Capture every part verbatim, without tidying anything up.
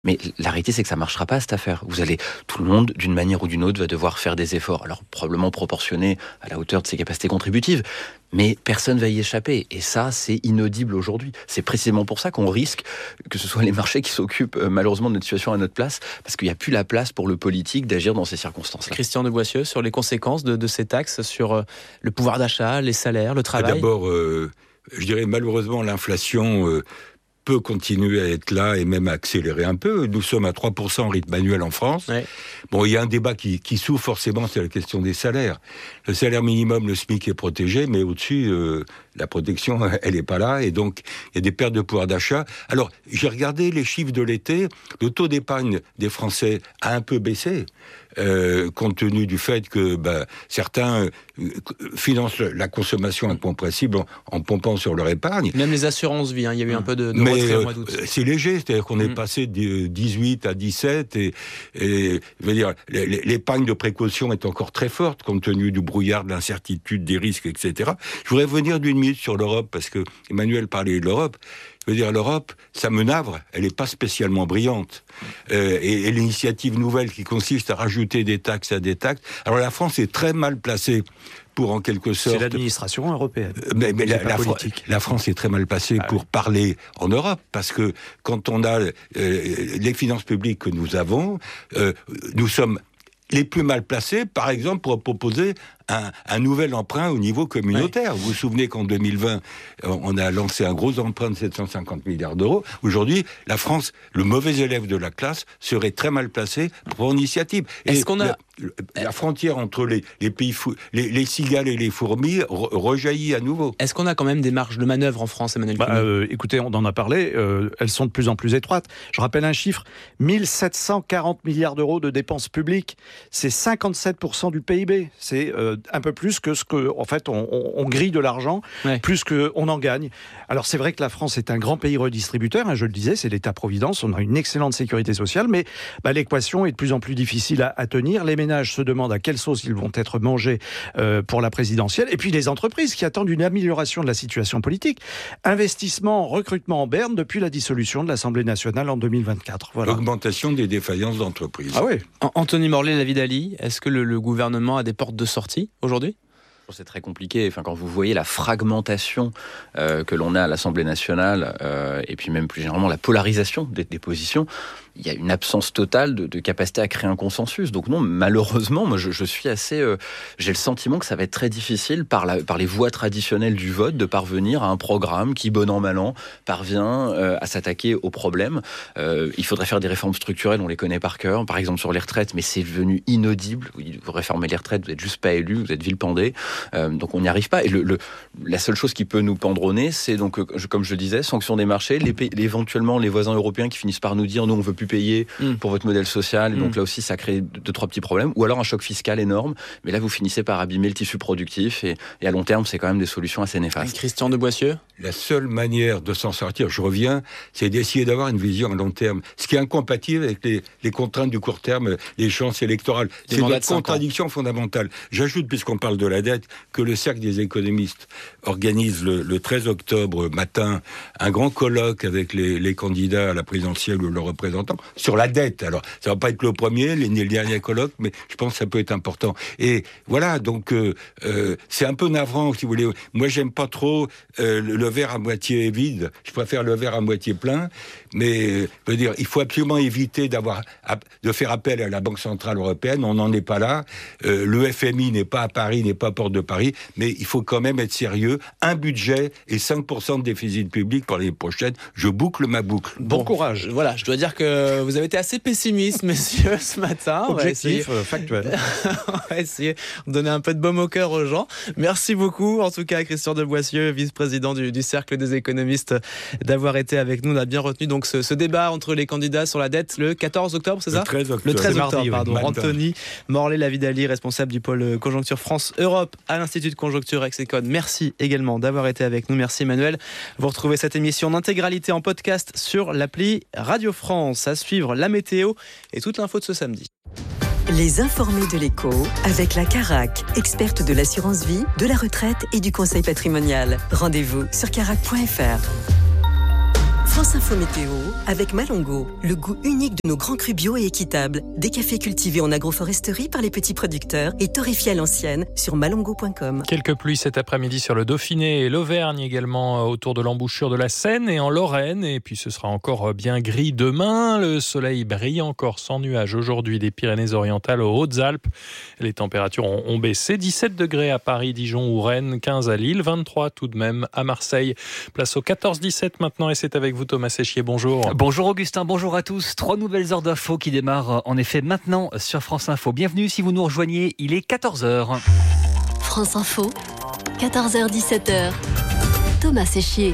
Mais la réalité, c'est que ça ne marchera pas, cette affaire. Vous allez, tout le monde, d'une manière ou d'une autre, va devoir faire des efforts. Alors, probablement proportionnés à la hauteur de ses capacités contributives. Mais personne ne va y échapper. Et ça, c'est inaudible aujourd'hui. C'est précisément pour ça qu'on risque que ce soit les marchés qui s'occupent, euh, malheureusement, de notre situation à notre place. Parce qu'il n'y a plus la place pour le politique d'agir dans ces circonstances-là. Christian de Boissieu, sur les conséquences de, de ces taxes sur euh, le pouvoir d'achat, les salaires, le travail. D'abord, euh, je dirais malheureusement, l'inflation... Euh, peut continuer à être là et même à accélérer un peu. Nous sommes à trois pour cent en rythme annuel en France. Ouais. Bon, il y a un débat qui, qui s'ouvre forcément, c'est la question des salaires. Le salaire minimum, le SMIC est protégé, mais au-dessus, euh, la protection, elle n'est pas là, et donc il y a des pertes de pouvoir d'achat. Alors, j'ai regardé les chiffres de l'été, le taux d'épargne des Français a un peu baissé, euh, compte tenu du fait que bah, certains euh, financent la consommation incompressible en, en pompant sur leur épargne. Même les assurances vie, hein, il y a eu un peu de, de mais, retrait euh, au mois d'août. C'est léger, c'est-à-dire qu'on est mmh. passé de dix-huit à dix-sept, et, et je veux dire, l'épargne de précaution est encore très forte, compte tenu du brouillard, de l'incertitude, des risques, et cetera. Je voudrais revenir d'une minute sur l'Europe, parce que Emmanuel parlait de l'Europe. Je veux dire, l'Europe, ça me navre, elle n'est pas spécialement brillante. Euh, et, et l'initiative nouvelle qui consiste à rajouter des taxes à des taxes. Alors la France est très mal placée pour, en quelque sorte... C'est l'administration européenne. Mais, mais la, la, la France est très mal placée ah, pour oui. parler en Europe, parce que quand on a euh, les finances publiques que nous avons, euh, nous sommes les plus mal placés, par exemple, pour proposer un, un nouvel emprunt au niveau communautaire. Ouais. Vous vous souvenez qu'en deux mille vingt, on a lancé un gros emprunt de sept cent cinquante milliards d'euros. Aujourd'hui, la France, le mauvais élève de la classe, serait très mal placé pour l'initiative. Est-ce Et qu'on a... La, la frontière entre les, les pays fou, les, les cigales et les fourmis re, rejaillit à nouveau. Est-ce qu'on a quand même des marges de manœuvre en France, Emmanuel bah, euh, Écoutez, on en a parlé, euh, elles sont de plus en plus étroites. Je rappelle un chiffre, mille sept cent quarante milliards d'euros de dépenses publiques, c'est cinquante-sept pour cent du P I B. C'est euh, un peu plus que ce que, en fait, on, on, on grille de l'argent, ouais. plus qu'on en gagne. Alors c'est vrai que la France est un grand pays redistributeur, hein, je le disais, c'est l'État-providence, on a une excellente sécurité sociale, mais bah, l'équation est de plus en plus difficile à, à tenir. Les ménages se demandent à quelle sauce ils vont être mangés euh, pour la présidentielle, et puis les entreprises qui attendent une amélioration de la situation politique. Investissement, recrutement en berne depuis la dissolution de l'Assemblée nationale en deux mille vingt-quatre. Voilà. L'augmentation des défaillances d'entreprises. Ah oui. Anthony Morlet, David Ali, est-ce que le, le gouvernement a des portes de sortie aujourd'hui ? C'est très compliqué. Enfin, quand vous voyez la fragmentation euh, que l'on a à l'Assemblée nationale, euh, et puis même plus généralement la polarisation des, des positions, il y a une absence totale de, de capacité à créer un consensus. Donc non, malheureusement, moi je, je suis assez... Euh, j'ai le sentiment que ça va être très difficile par, la, par les voies traditionnelles du vote de parvenir à un programme qui, bon an, mal an, parvient euh, à s'attaquer aux problèmes. Euh, il faudrait faire des réformes structurelles, on les connaît par cœur, par exemple sur les retraites, mais c'est devenu inaudible. Vous réformez les retraites, vous n'êtes juste pas élu, vous êtes villependé. Euh, donc on n'y arrive pas. Et le, le, la seule chose qui peut nous pendre au nez, c'est donc, comme je le disais, sanction des marchés, les, éventuellement les voisins européens qui finissent par nous dire non, on veut plus payer mmh. pour votre modèle social. Et donc mmh. là aussi, ça crée deux, trois petits problèmes. Ou alors un choc fiscal énorme. Mais là, vous finissez par abîmer le tissu productif. Et, et à long terme, c'est quand même des solutions assez néfastes. Christian de Boissieu ? La seule manière de s'en sortir, je reviens, c'est d'essayer d'avoir une vision à long terme. Ce qui est incompatible avec les, les contraintes du court terme, les chances électorales. C'est une contradiction fondamentale. J'ajoute, puisqu'on parle de la dette, que le Cercle des économistes organise le, le treize octobre matin un grand colloque avec les, les candidats à la présidentielle ou leurs représentants sur la dette. Alors, ça va pas être le premier, ni le dernier colloque, mais je pense que ça peut être important. Et voilà, donc euh, euh, c'est un peu navrant, si vous voulez. Moi, j'aime pas trop euh, le, le verre à moitié vide. Je préfère le verre à moitié plein. Mais, je veux dire, il faut absolument éviter d'avoir, de faire appel à la Banque Centrale Européenne. On n'en est pas là. Euh, le F M I n'est pas à Paris, n'est pas à Porte de Paris. Mais il faut quand même être sérieux. Un budget et cinq pour cent de déficit public pour l'année prochaine. Je boucle ma boucle. Bon, bon courage. Voilà, je dois dire que vous avez été assez pessimiste, messieurs, ce matin. Objectif, euh, factuel. On va essayer de donner un peu de baume au cœur aux gens. Merci beaucoup, en tout cas, à Christian de Boissieu, vice-président du, du Cercle des économistes, d'avoir été avec nous. On a bien retenu donc ce, ce débat entre les candidats sur la dette le quatorze octobre, c'est ça ? Le treize octobre. Le treize octobre, mardi, pardon. Oui. Anthony Morlet, David Ali, responsable du pôle Conjoncture France-Europe à l'Institut de Conjoncture Execon. Merci également d'avoir été avec nous. Merci Emmanuel. Vous retrouvez cette émission en intégralité en podcast sur l'appli Radio France. À suivre la météo et toute l'info de ce samedi. Les informés de l'écho avec la Carac, experte de l'assurance vie, de la retraite et du conseil patrimonial. Rendez-vous sur carac point f r. France Info Météo avec Malongo, le goût unique de nos grands crus bio et équitables. Des cafés cultivés en agroforesterie par les petits producteurs et torréfiés à l'ancienne sur malongo point com. Quelques pluies cet après-midi sur le Dauphiné et l'Auvergne également autour de l'embouchure de la Seine et en Lorraine. Et puis ce sera encore bien gris demain. Le soleil brille encore sans nuages aujourd'hui des Pyrénées-Orientales aux Hautes-Alpes. Les températures ont, ont baissé. dix-sept degrés à Paris, Dijon ou Rennes, quinze à Lille, vingt-trois tout de même à Marseille. Place au quatorze dix-sept maintenant et c'est avec vous Thomas Séchier. Bonjour. Bonjour Augustin, bonjour à tous. Trois nouvelles heures d'infos qui démarrent en effet maintenant sur France Info. Bienvenue si vous nous rejoignez, il est quatorze heures. France Info, quatorze heures dix-sept heures. Thomas Séchier.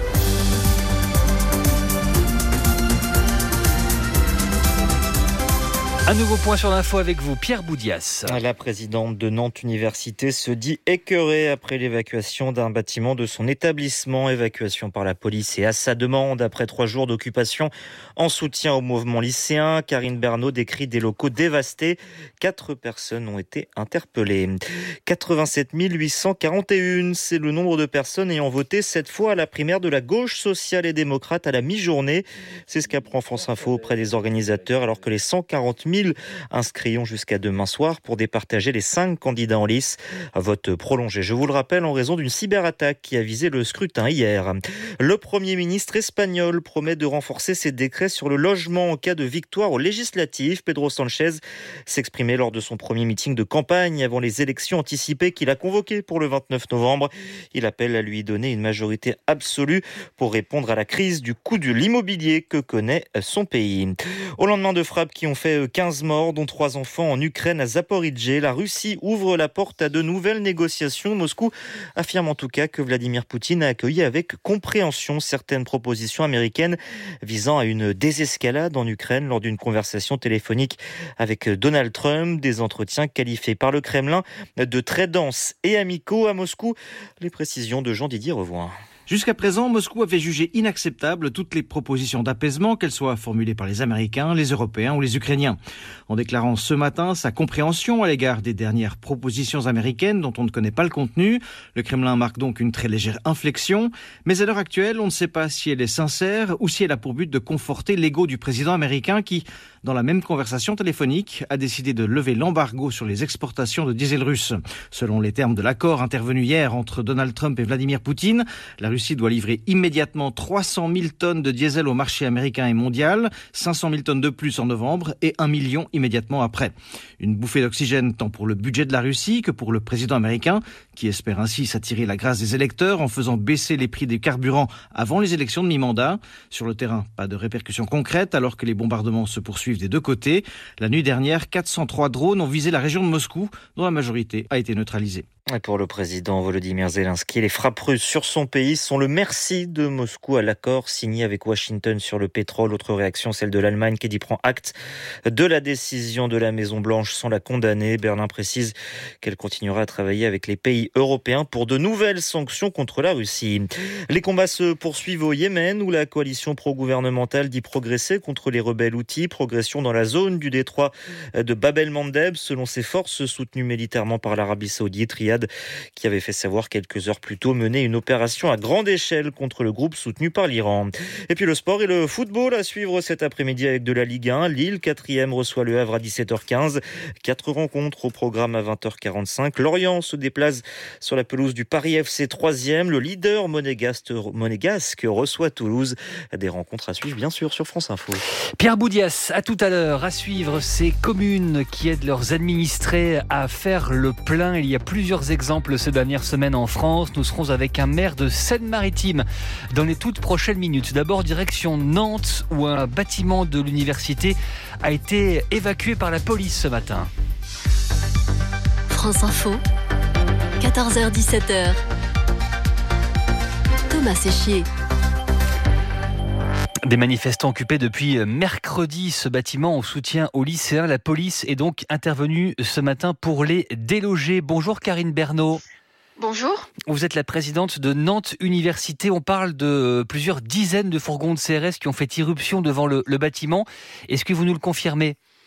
Un nouveau point sur l'info avec vous, Pierre Boudias. La présidente de Nantes Université se dit écœurée après l'évacuation d'un bâtiment de son établissement. Évacuation par la police et à sa demande après trois jours d'occupation en soutien au mouvement lycéen. Karine Bernot décrit des locaux dévastés. Quatre personnes ont été interpellées. quatre-vingt-sept mille huit cent quarante et un, c'est le nombre de personnes ayant voté cette fois à la primaire de la gauche sociale et démocrate à la mi-journée. C'est ce qu'apprend France Info auprès des organisateurs alors que les cent quarante mille inscrits ont jusqu'à demain soir pour départager les cinq candidats en lice. Vote prolongé, je vous le rappelle, en raison d'une cyberattaque qui a visé le scrutin hier. Le Premier ministre espagnol promet de renforcer ses décrets sur le logement en cas de victoire aux législatives. Pedro Sánchez s'exprimait lors de son premier meeting de campagne avant les élections anticipées qu'il a convoquées pour le vingt-neuf novembre. Il appelle à lui donner une majorité absolue pour répondre à la crise du coût de l'immobilier que connaît son pays. Au lendemain de frappes qui ont fait quinze morts, dont trois enfants en Ukraine à Zaporijjie, la Russie ouvre la porte à de nouvelles négociations. Moscou affirme en tout cas que Vladimir Poutine a accueilli avec compréhension certaines propositions américaines visant à une désescalade en Ukraine lors d'une conversation téléphonique avec Donald Trump. Des entretiens qualifiés par le Kremlin de très denses et amicaux à Moscou. Les précisions de Jean-Didier Revoin. Jusqu'à présent, Moscou avait jugé inacceptables toutes les propositions d'apaisement, qu'elles soient formulées par les Américains, les Européens ou les Ukrainiens. En déclarant ce matin sa compréhension à l'égard des dernières propositions américaines dont on ne connaît pas le contenu, le Kremlin marque donc une très légère inflexion. Mais à l'heure actuelle, on ne sait pas si elle est sincère ou si elle a pour but de conforter l'ego du président américain qui, dans la même conversation téléphonique, a décidé de lever l'embargo sur les exportations de diesel russe. Selon les termes de l'accord intervenu hier entre Donald Trump et Vladimir Poutine, la Russie doit livrer immédiatement trois cent mille tonnes de diesel au marché américain et mondial, cinq cent mille tonnes de plus en novembre et un million immédiatement après. Une bouffée d'oxygène tant pour le budget de la Russie que pour le président américain, qui espère ainsi s'attirer la grâce des électeurs en faisant baisser les prix des carburants avant les élections de mi-mandat. Sur le terrain, pas de répercussions concrètes alors que les bombardements se poursuivent des deux côtés. La nuit dernière, quatre cent trois drones ont visé la région de Moscou, dont la majorité a été neutralisée. Et pour le président Volodymyr Zelensky, les frappes russes sur son pays sont le merci de Moscou à l'accord signé avec Washington sur le pétrole. Autre réaction, celle de l'Allemagne qui dit prend acte de la décision de la Maison-Blanche sans la condamner. Berlin précise qu'elle continuera à travailler avec les pays européens pour de nouvelles sanctions contre la Russie. Les combats se poursuivent au Yémen où la coalition pro-gouvernementale dit progresser contre les rebelles houthis. Progression dans la zone du détroit de Bab el-Mandeb selon ses forces soutenues militairement par l'Arabie Saoudite. Riyad qui avait fait savoir quelques heures plus tôt mener une opération à grande échelle contre le groupe soutenu par l'Iran. Et puis le sport et le football à suivre cet après-midi avec de la Ligue un. Lille, quatrième, reçoit le Havre à dix-sept heures quinze. Quatre rencontres au programme à vingt heures quarante-cinq. Lorient se déplace sur la pelouse du Paris F C, troisième. Le leader monégasque, monégasque reçoit Toulouse. Des rencontres à suivre bien sûr sur France Info. Pierre Boudias, à tout à l'heure. À suivre ces communes qui aident leurs administrés à faire le plein. Il y a plusieurs exemples ces dernières semaines en France. Nous serons avec un maire de Seine-Maritime dans les toutes prochaines minutes. D'abord, direction Nantes, où un bâtiment de l'université a été évacué par la police ce matin. France Info, quatorze heures dix-sept heures. Thomas Séchier. Des manifestants occupaient depuis mercredi ce bâtiment en soutien aux lycéens. La police est donc intervenue ce matin pour les déloger. Bonjour Karine Bernot. Bonjour. Vous êtes la présidente de Nantes Université. On parle de plusieurs dizaines de fourgons de C R S qui ont fait irruption devant le, le bâtiment. Est-ce que vous nous le confirmez ?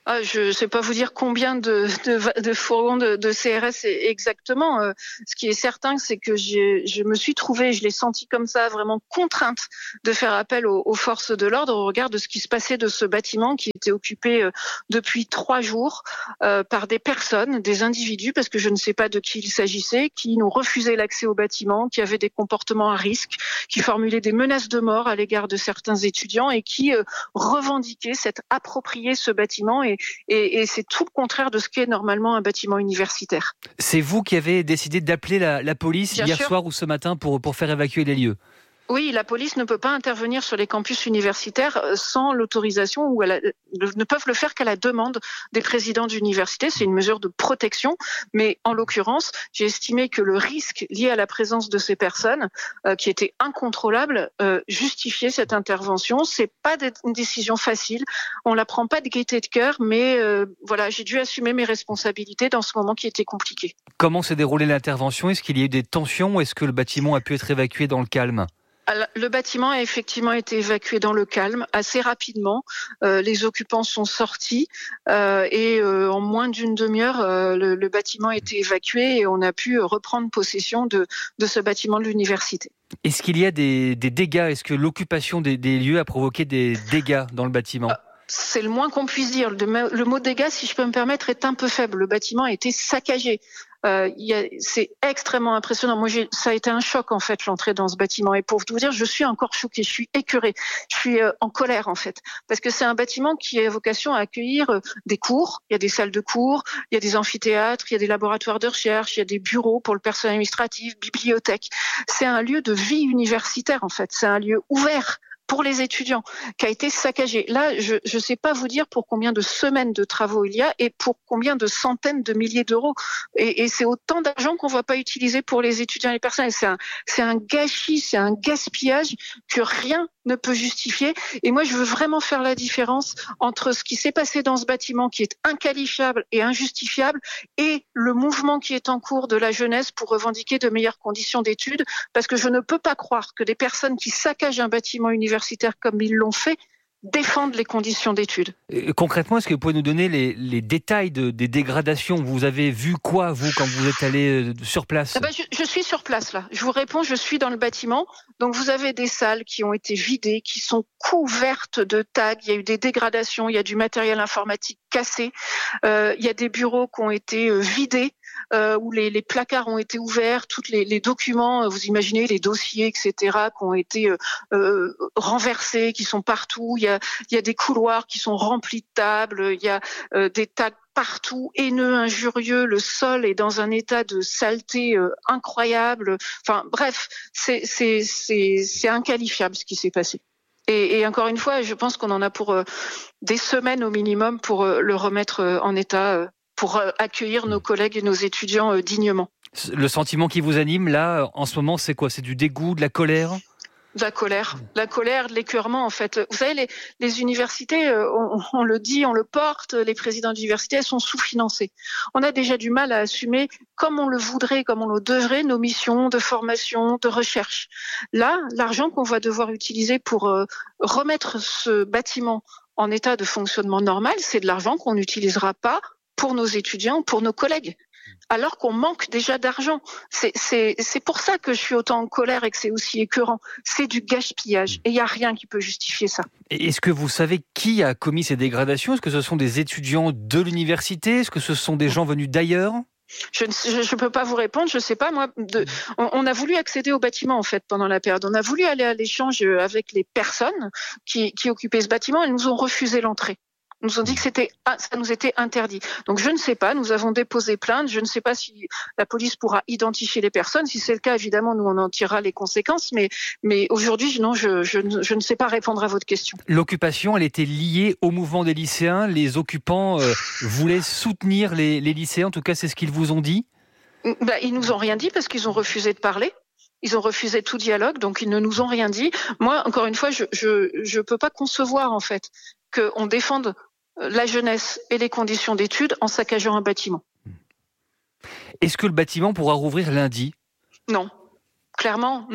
Ah, je ne sais pas vous dire combien de, de, de fourgons de, de C R S exactement. Euh, ce qui est certain, c'est que j'ai, je me suis trouvée, je l'ai senti comme ça, vraiment contrainte de faire appel aux, aux forces de l'ordre au regard de ce qui se passait de ce bâtiment qui était occupé euh, depuis trois jours euh, par des personnes, des individus, parce que je ne sais pas de qui il s'agissait, qui nous refusaient l'accès au bâtiment, qui avaient des comportements à risque, qui formulaient des menaces de mort à l'égard de certains étudiants et qui euh, revendiquaient s'être approprié ce bâtiment. Et Et, et c'est tout le contraire de ce qu'est normalement un bâtiment universitaire. C'est vous qui avez décidé d'appeler la, la police Bien hier sûr. soir ou ce matin pour, pour faire évacuer les lieux? Oui, la police ne peut pas intervenir sur les campus universitaires sans l'autorisation ou elle a, ne peuvent le faire qu'à la demande des présidents d'université. C'est une mesure de protection, mais en l'occurrence, j'ai estimé que le risque lié à la présence de ces personnes, euh, qui était incontrôlable, euh, justifiait cette intervention. C'est pas une décision facile. On la prend pas de gaieté de cœur, mais euh, voilà, j'ai dû assumer mes responsabilités dans ce moment qui était compliqué. Comment s'est déroulée l'intervention? Est-ce qu'il y a eu des tensions? Est-ce que le bâtiment a pu être évacué dans le calme? Alors, le bâtiment a effectivement été évacué dans le calme assez rapidement. Euh, les occupants sont sortis euh, et euh, en moins d'une demi-heure, euh, le, le bâtiment a été évacué et on a pu reprendre possession de, de ce bâtiment de l'université. Est-ce qu'il y a des, des dégâts? Est-ce que l'occupation des, des lieux a provoqué des dégâts dans le bâtiment? euh, C'est le moins qu'on puisse dire. Le, le mot dégâts, si je peux me permettre, est un peu faible. Le bâtiment a été saccagé. Euh, y a, c'est extrêmement impressionnant. Moi, j'ai, ça a été un choc en fait l'entrée dans ce bâtiment. Et pour vous dire, je suis encore choquée, je suis écœurée, je suis euh, en colère en fait, parce que c'est un bâtiment qui a vocation à accueillir euh, des cours. Il y a des salles de cours, il y a des amphithéâtres, il y a des laboratoires de recherche, il y a des bureaux pour le personnel administratif, bibliothèque. C'est un lieu de vie universitaire en fait. C'est un lieu ouvert pour les étudiants, qui a été saccagé. Là, je ne sais pas vous dire pour combien de semaines de travaux il y a et pour combien de centaines de milliers d'euros. Et, et c'est autant d'argent qu'on ne va pas utiliser pour les étudiants et les personnels. C'est un, c'est un gâchis, c'est un gaspillage que rien ne peut justifier. Et moi, je veux vraiment faire la différence entre ce qui s'est passé dans ce bâtiment, qui est inqualifiable et injustifiable, et le mouvement qui est en cours de la jeunesse pour revendiquer de meilleures conditions d'études, parce que je ne peux pas croire que des personnes qui saccagent un bâtiment universitaire comme ils l'ont fait, défendent les conditions d'études. Concrètement, est-ce que vous pouvez nous donner les, les détails de, des dégradations? Vous avez vu quoi, vous, quand vous êtes allé sur place? ah ben, je, je suis sur place, là. Je vous réponds, je suis dans le bâtiment. Donc, vous avez des salles qui ont été vidées, qui sont couvertes de tags. Il y a eu des dégradations, il y a du matériel informatique cassé. Euh, il y a des bureaux qui ont été euh, vidés. Euh, où les, les placards ont été ouverts, tous les, les documents, vous imaginez, les dossiers, et cetera, qui ont été euh, euh, renversés, qui sont partout. Il y a, il y a des couloirs qui sont remplis de tables, il y a euh, des tags partout, haineux, injurieux. Le sol est dans un état de saleté euh, incroyable. Enfin, bref, c'est, c'est, c'est, c'est inqualifiable ce qui s'est passé. Et, et encore une fois, je pense qu'on en a pour euh, des semaines au minimum pour euh, le remettre euh, en état. Euh, pour accueillir nos collègues et nos étudiants dignement. Le sentiment qui vous anime, là, en ce moment, c'est quoi? C'est du dégoût, de la colère? De la colère, la colère, de l'écœurement en fait. Vous savez, les, les universités, on, on le dit, on le porte, les présidents d'université, elles sont sous-financées. On a déjà du mal à assumer, comme on le voudrait, comme on le devrait, nos missions de formation, de recherche. Là, l'argent qu'on va devoir utiliser pour euh, remettre ce bâtiment en état de fonctionnement normal, c'est de l'argent qu'on n'utilisera pas pour nos étudiants, pour nos collègues, alors qu'on manque déjà d'argent. C'est, c'est, c'est pour ça que je suis autant en colère et que c'est aussi écœurant. C'est du gaspillage et il n'y a rien qui peut justifier ça. Est-ce que vous savez qui a commis ces dégradations? Est-ce que ce sont des étudiants de l'université? Est-ce que ce sont des gens venus d'ailleurs? Je ne peux pas vous répondre, je ne sais pas. Moi, de, on, on a voulu accéder au bâtiment en fait pendant la période. On a voulu aller à l'échange avec les personnes qui, qui occupaient ce bâtiment. Elles nous ont refusé l'entrée. Nous ont dit que c'était, ça nous était interdit. Donc je ne sais pas, nous avons déposé plainte, je ne sais pas si la police pourra identifier les personnes. Si c'est le cas, évidemment, nous on en tirera les conséquences. Mais, mais aujourd'hui, non, je, je, je ne sais pas répondre à votre question. L'occupation, elle était liée au mouvement des lycéens. Les occupants euh, voulaient soutenir les, les lycéens, en tout cas c'est ce qu'ils vous ont dit? Ben, ils nous ont rien dit parce qu'ils ont refusé de parler. Ils ont refusé tout dialogue, donc ils ne nous ont rien dit. Moi, encore une fois, je je, je peux pas concevoir en fait qu'on défende la jeunesse et les conditions d'études en saccageant un bâtiment. Est-ce que le bâtiment pourra rouvrir lundi? Non. Clairement, non.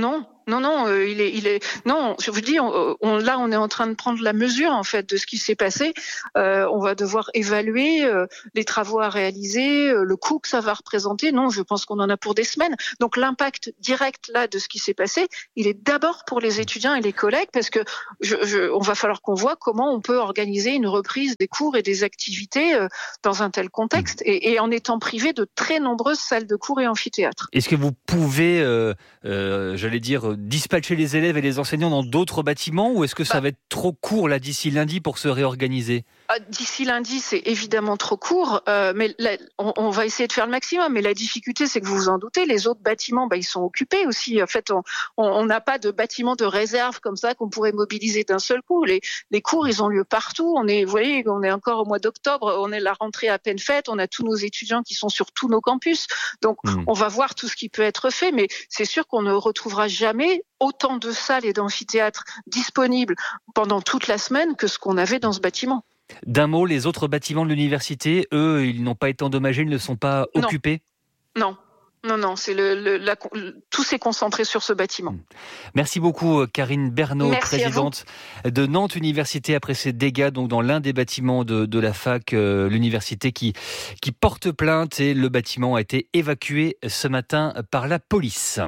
Non, non, euh, il est, il est. Non, je vous dis, on, on, là, on est en train de prendre la mesure en fait de ce qui s'est passé. Euh, on va devoir évaluer euh, les travaux à réaliser, euh, le coût que ça va représenter. Non, je pense qu'on en a pour des semaines. Donc, l'impact direct là de ce qui s'est passé, il est d'abord pour les étudiants et les collègues, parce que je, je, on va falloir qu'on voit comment on peut organiser une reprise des cours et des activités euh, dans un tel contexte, et, et en étant privé de très nombreuses salles de cours et amphithéâtres. Est-ce que vous pouvez, euh, euh, j'allais dire, dispatcher les élèves et les enseignants dans d'autres bâtiments, ou est-ce que ça bah, va être trop court là d'ici lundi pour se réorganiser ? D'ici lundi, c'est évidemment trop court, euh, mais la, on, on va essayer de faire le maximum. Mais la difficulté, c'est que vous vous en doutez, les autres bâtiments, bah, ils sont occupés aussi. En fait, on n'a pas de bâtiment de réserve comme ça qu'on pourrait mobiliser d'un seul coup. Les, les cours, ils ont lieu partout. On est, vous voyez, on est encore au mois d'octobre, on est la rentrée à peine faite, on a tous nos étudiants qui sont sur tous nos campus. Donc, mmh. on va voir tout ce qui peut être fait, mais c'est sûr qu'on ne retrouvera jamais autant de salles et d'amphithéâtres disponibles pendant toute la semaine que ce qu'on avait dans ce bâtiment. D'un mot, les autres bâtiments de l'université, eux, ils n'ont pas été endommagés, ils ne sont pas non. occupés ? Non. Non, non, c'est le, le, la, tout s'est concentré sur ce bâtiment. Merci beaucoup, Karine Bernot, Merci présidente de Nantes Université, après ces dégâts donc dans l'un des bâtiments de, de la fac, euh, l'université qui, qui porte plainte, et le bâtiment a été évacué ce matin par la police.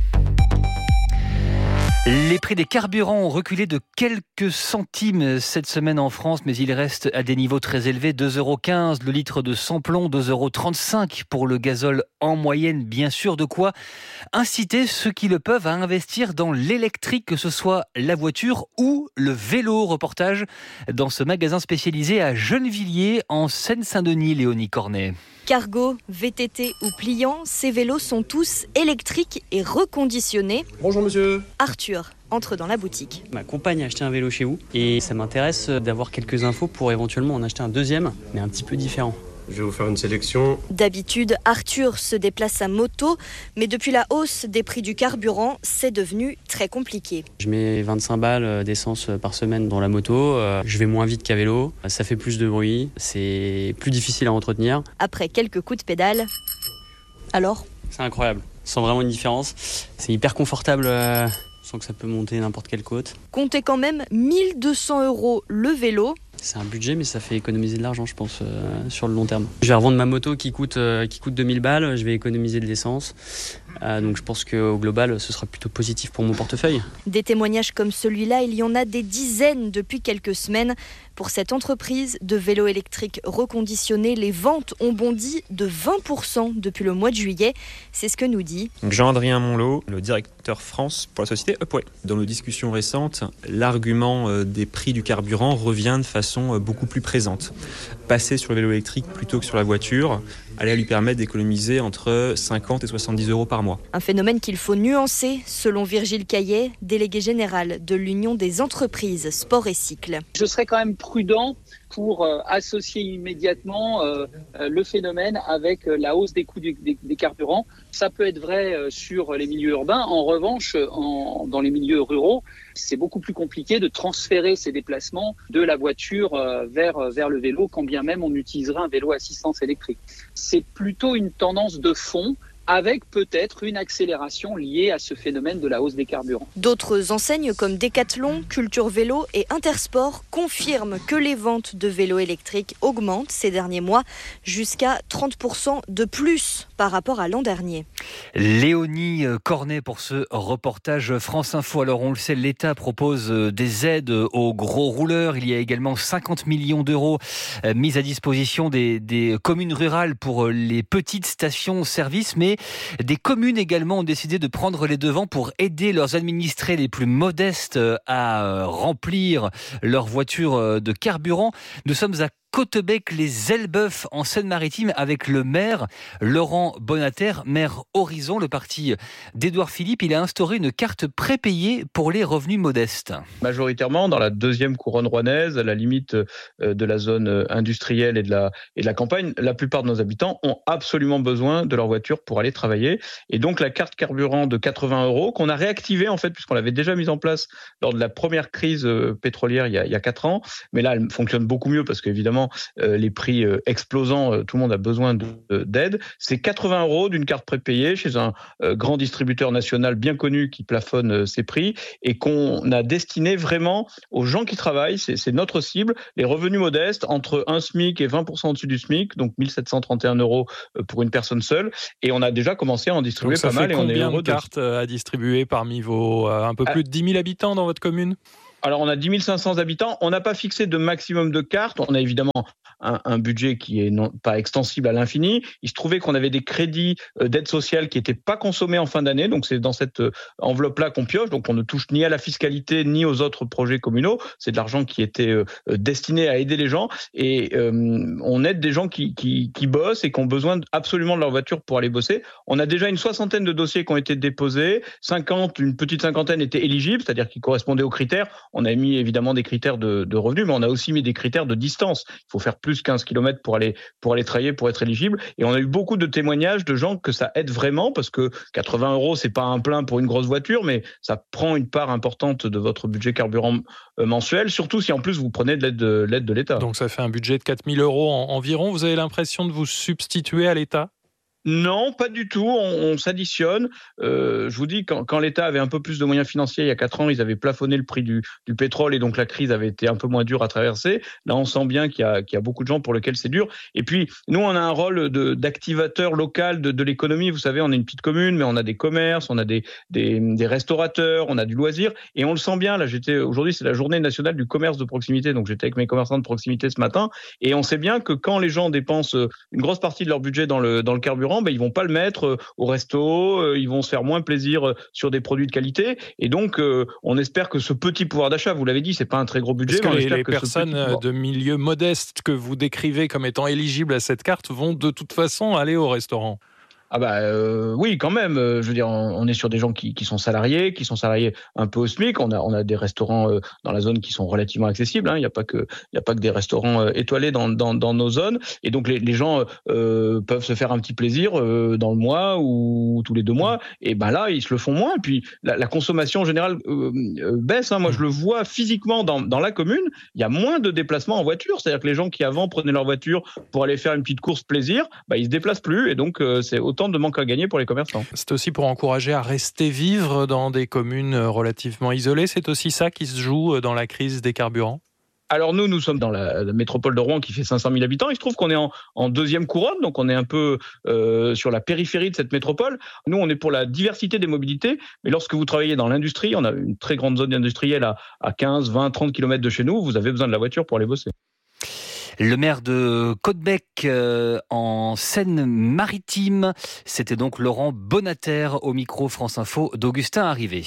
Les prix des carburants ont reculé de quelques centimes cette semaine en France, mais ils restent à des niveaux très élevés. deux euros quinze le litre de sans-plomb, deux euros trente-cinq pour le gazole en moyenne. Bien sûr, de quoi inciter ceux qui le peuvent à investir dans l'électrique, que ce soit la voiture ou le vélo. Reportage dans ce magasin spécialisé à Gennevilliers, en Seine-Saint-Denis, Léonie Cornet. Cargo, V T T ou pliant, ces vélos sont tous électriques et reconditionnés. Bonjour monsieur. Arthur entre dans la boutique. Ma compagne a acheté un vélo chez vous et ça m'intéresse d'avoir quelques infos pour éventuellement en acheter un deuxième, mais un petit peu différent. Je vais vous faire une sélection. D'habitude, Arthur se déplace à moto, mais depuis la hausse des prix du carburant, c'est devenu très compliqué. Je mets vingt-cinq balles d'essence par semaine dans la moto, je vais moins vite qu'à vélo, ça fait plus de bruit, c'est plus difficile à entretenir. Après quelques coups de pédale, alors ? C'est incroyable, on sent vraiment une différence, c'est hyper confortable. Euh... Je sens que ça peut monter n'importe quelle côte. Comptez quand même mille deux cents euros le vélo. C'est un budget, mais ça fait économiser de l'argent, je pense, euh, sur le long terme. Je vais revendre ma moto qui coûte, euh, qui coûte deux mille balles, je vais économiser de l'essence. Euh, donc je pense qu'au global, ce sera plutôt positif pour mon portefeuille. Des témoignages comme celui-là, il y en a des dizaines depuis quelques semaines. Pour cette entreprise de vélos électriques reconditionnés, les ventes ont bondi de vingt pour cent depuis le mois de juillet. C'est ce que nous dit Jean-Adrien Monlot, le directeur France pour la société Upway. Dans nos discussions récentes, l'argument des prix du carburant revient de façon beaucoup plus présente. Passer sur le vélo électrique plutôt que sur la voiture allait lui permettre d'économiser entre cinquante et soixante-dix euros par mois. Un phénomène qu'il faut nuancer, selon Virgile Caillet, délégué général de l'Union des entreprises sport et cycle. Je serais quand même prudent pour euh, associer immédiatement euh, euh, le phénomène avec euh, la hausse des coûts du, des, des carburants. Ça peut être vrai euh, sur les milieux urbains. En revanche, en, dans les milieux ruraux, c'est beaucoup plus compliqué de transférer ces déplacements de la voiture euh, vers, vers le vélo, quand bien même on utiliserait un vélo à assistance électrique. C'est plutôt une tendance de fond, avec peut-être une accélération liée à ce phénomène de la hausse des carburants. D'autres enseignes comme Decathlon, Culture Vélo et Intersport confirment que les ventes de vélos électriques augmentent ces derniers mois, jusqu'à trente pour cent de plus par rapport à l'an dernier. Léonie Cornet pour ce reportage France Info. Alors on le sait, l'État propose des aides aux gros rouleurs. Il y a également cinquante millions d'euros mis à disposition des, des communes rurales pour les petites stations-service, mais des communes également ont décidé de prendre les devants pour aider leurs administrés les plus modestes à remplir leurs voitures de carburant. Nous sommes à Cautebec-les-Elbeuf en Seine-Maritime avec le maire Laurent Bonater, maire Horizon, le parti d'Édouard Philippe. Il a instauré une carte prépayée pour les revenus modestes. Majoritairement dans la deuxième couronne rouennaise, à la limite de la zone industrielle et de la, et de la campagne, la plupart de nos habitants ont absolument besoin de leur voiture pour aller travailler. Et donc la carte carburant de quatre-vingts euros qu'on a réactivée en fait, puisqu'on l'avait déjà mise en place lors de la première crise pétrolière il y a, il y a quatre ans. Mais là, elle fonctionne beaucoup mieux parce qu'évidemment, évidemment euh, les prix euh, explosant, euh, tout le monde a besoin de, de, d'aide. C'est quatre-vingts euros d'une carte prépayée chez un euh, grand distributeur national bien connu qui plafonne euh, ses prix et qu'on a destiné vraiment aux gens qui travaillent. C'est, c'est notre cible, les revenus modestes entre un SMIC et vingt pour cent au-dessus du SMIC, donc mille sept cent trente et un euros pour une personne seule. Et on a déjà commencé à en distribuer donc ça pas mal. fait Et on est combien heureux de cartes de... à distribuer parmi vos euh, un peu plus de dix mille habitants dans votre commune ? Alors, on a dix mille cinq cents habitants. On n'a pas fixé de maximum de cartes. On a évidemment un, un budget qui est non, pas extensible à l'infini. Il se trouvait qu'on avait des crédits d'aide sociale qui n'étaient pas consommés en fin d'année. Donc, c'est dans cette enveloppe-là qu'on pioche. Donc, on ne touche ni à la fiscalité ni aux autres projets communaux. C'est de l'argent qui était euh, destiné à aider les gens. Et euh, on aide des gens qui, qui, qui bossent et qui ont besoin absolument de leur voiture pour aller bosser. On a déjà une soixantaine de dossiers qui ont été déposés. cinquante, une petite cinquantaine étaient éligibles, c'est-à-dire qui correspondaient aux critères. On a mis évidemment des critères de, de revenus, mais on a aussi mis des critères de distance. Il faut faire plus quinze kilomètres pour aller, pour aller travailler, pour être éligible. Et on a eu beaucoup de témoignages de gens que ça aide vraiment, parce que quatre-vingts euros, c'est pas un plein pour une grosse voiture, mais ça prend une part importante de votre budget carburant mensuel, surtout si en plus vous prenez de l'aide de, l'aide de l'État. Donc ça fait un budget de quatre mille euros en, environ. Vous avez l'impression de vous substituer à l'État ? Non, pas du tout. On, on s'additionne. Euh, je vous dis, quand, quand l'État avait un peu plus de moyens financiers, il y a quatre ans, ils avaient plafonné le prix du, du pétrole et donc la crise avait été un peu moins dure à traverser. Là, on sent bien qu'il y a, qu'il y a beaucoup de gens pour lesquels c'est dur. Et puis, nous, on a un rôle de, d'activateur local de, de l'économie. Vous savez, on est une petite commune, mais on a des commerces, on a des, des, des restaurateurs, on a du loisir. Et on le sent bien. Là, j'étais aujourd'hui, c'est la journée nationale du commerce de proximité. Donc, j'étais avec mes commerçants de proximité ce matin. Et on sait bien que quand les gens dépensent une grosse partie de leur budget dans le, dans le carburant, ben, ils vont pas le mettre au resto, ils vont se faire moins plaisir sur des produits de qualité, et donc euh, on espère que ce petit pouvoir d'achat, vous l'avez dit, c'est pas un très gros budget. Est-ce que mais les, les que personnes pouvoir... de milieux modestes que vous décrivez comme étant éligibles à cette carte vont de toute façon aller au restaurant ? Ah bah euh, oui, quand même. Je veux dire, on est sur des gens qui, qui sont salariés, qui sont salariés un peu au SMIC. On a on a des restaurants euh, dans la zone qui sont relativement accessibles. Hein. Il n'y a pas que il y a pas que des restaurants euh, étoilés dans, dans dans nos zones. Et donc les les gens euh, peuvent se faire un petit plaisir euh, dans le mois ou tous les deux mois. Et ben là, ils se le font moins. Et puis la, la consommation en général euh, euh, baisse. Hein. Moi, je le vois physiquement dans dans la commune. Il y a moins de déplacements en voiture. C'est-à-dire que les gens qui avant prenaient leur voiture pour aller faire une petite course plaisir, bah ils se déplacent plus. Et donc euh, c'est autant de manque à gagner pour les commerçants. C'est aussi pour encourager à rester vivre dans des communes relativement isolées. C'est aussi ça qui se joue dans la crise des carburants ? Alors nous, nous sommes dans la, la métropole de Rouen qui fait cinq cent mille habitants. Il se trouve qu'on est en, en deuxième couronne, donc on est un peu euh, sur la périphérie de cette métropole. Nous, on est pour la diversité des mobilités, mais lorsque vous travaillez dans l'industrie, on a une très grande zone industrielle à, à quinze, vingt, trente kilomètres de chez nous, vous avez besoin de la voiture pour aller bosser. Le maire de Caudebec euh, en Seine-Maritime, c'était donc Laurent Bonater au micro France Info d'Augustin Arrivé.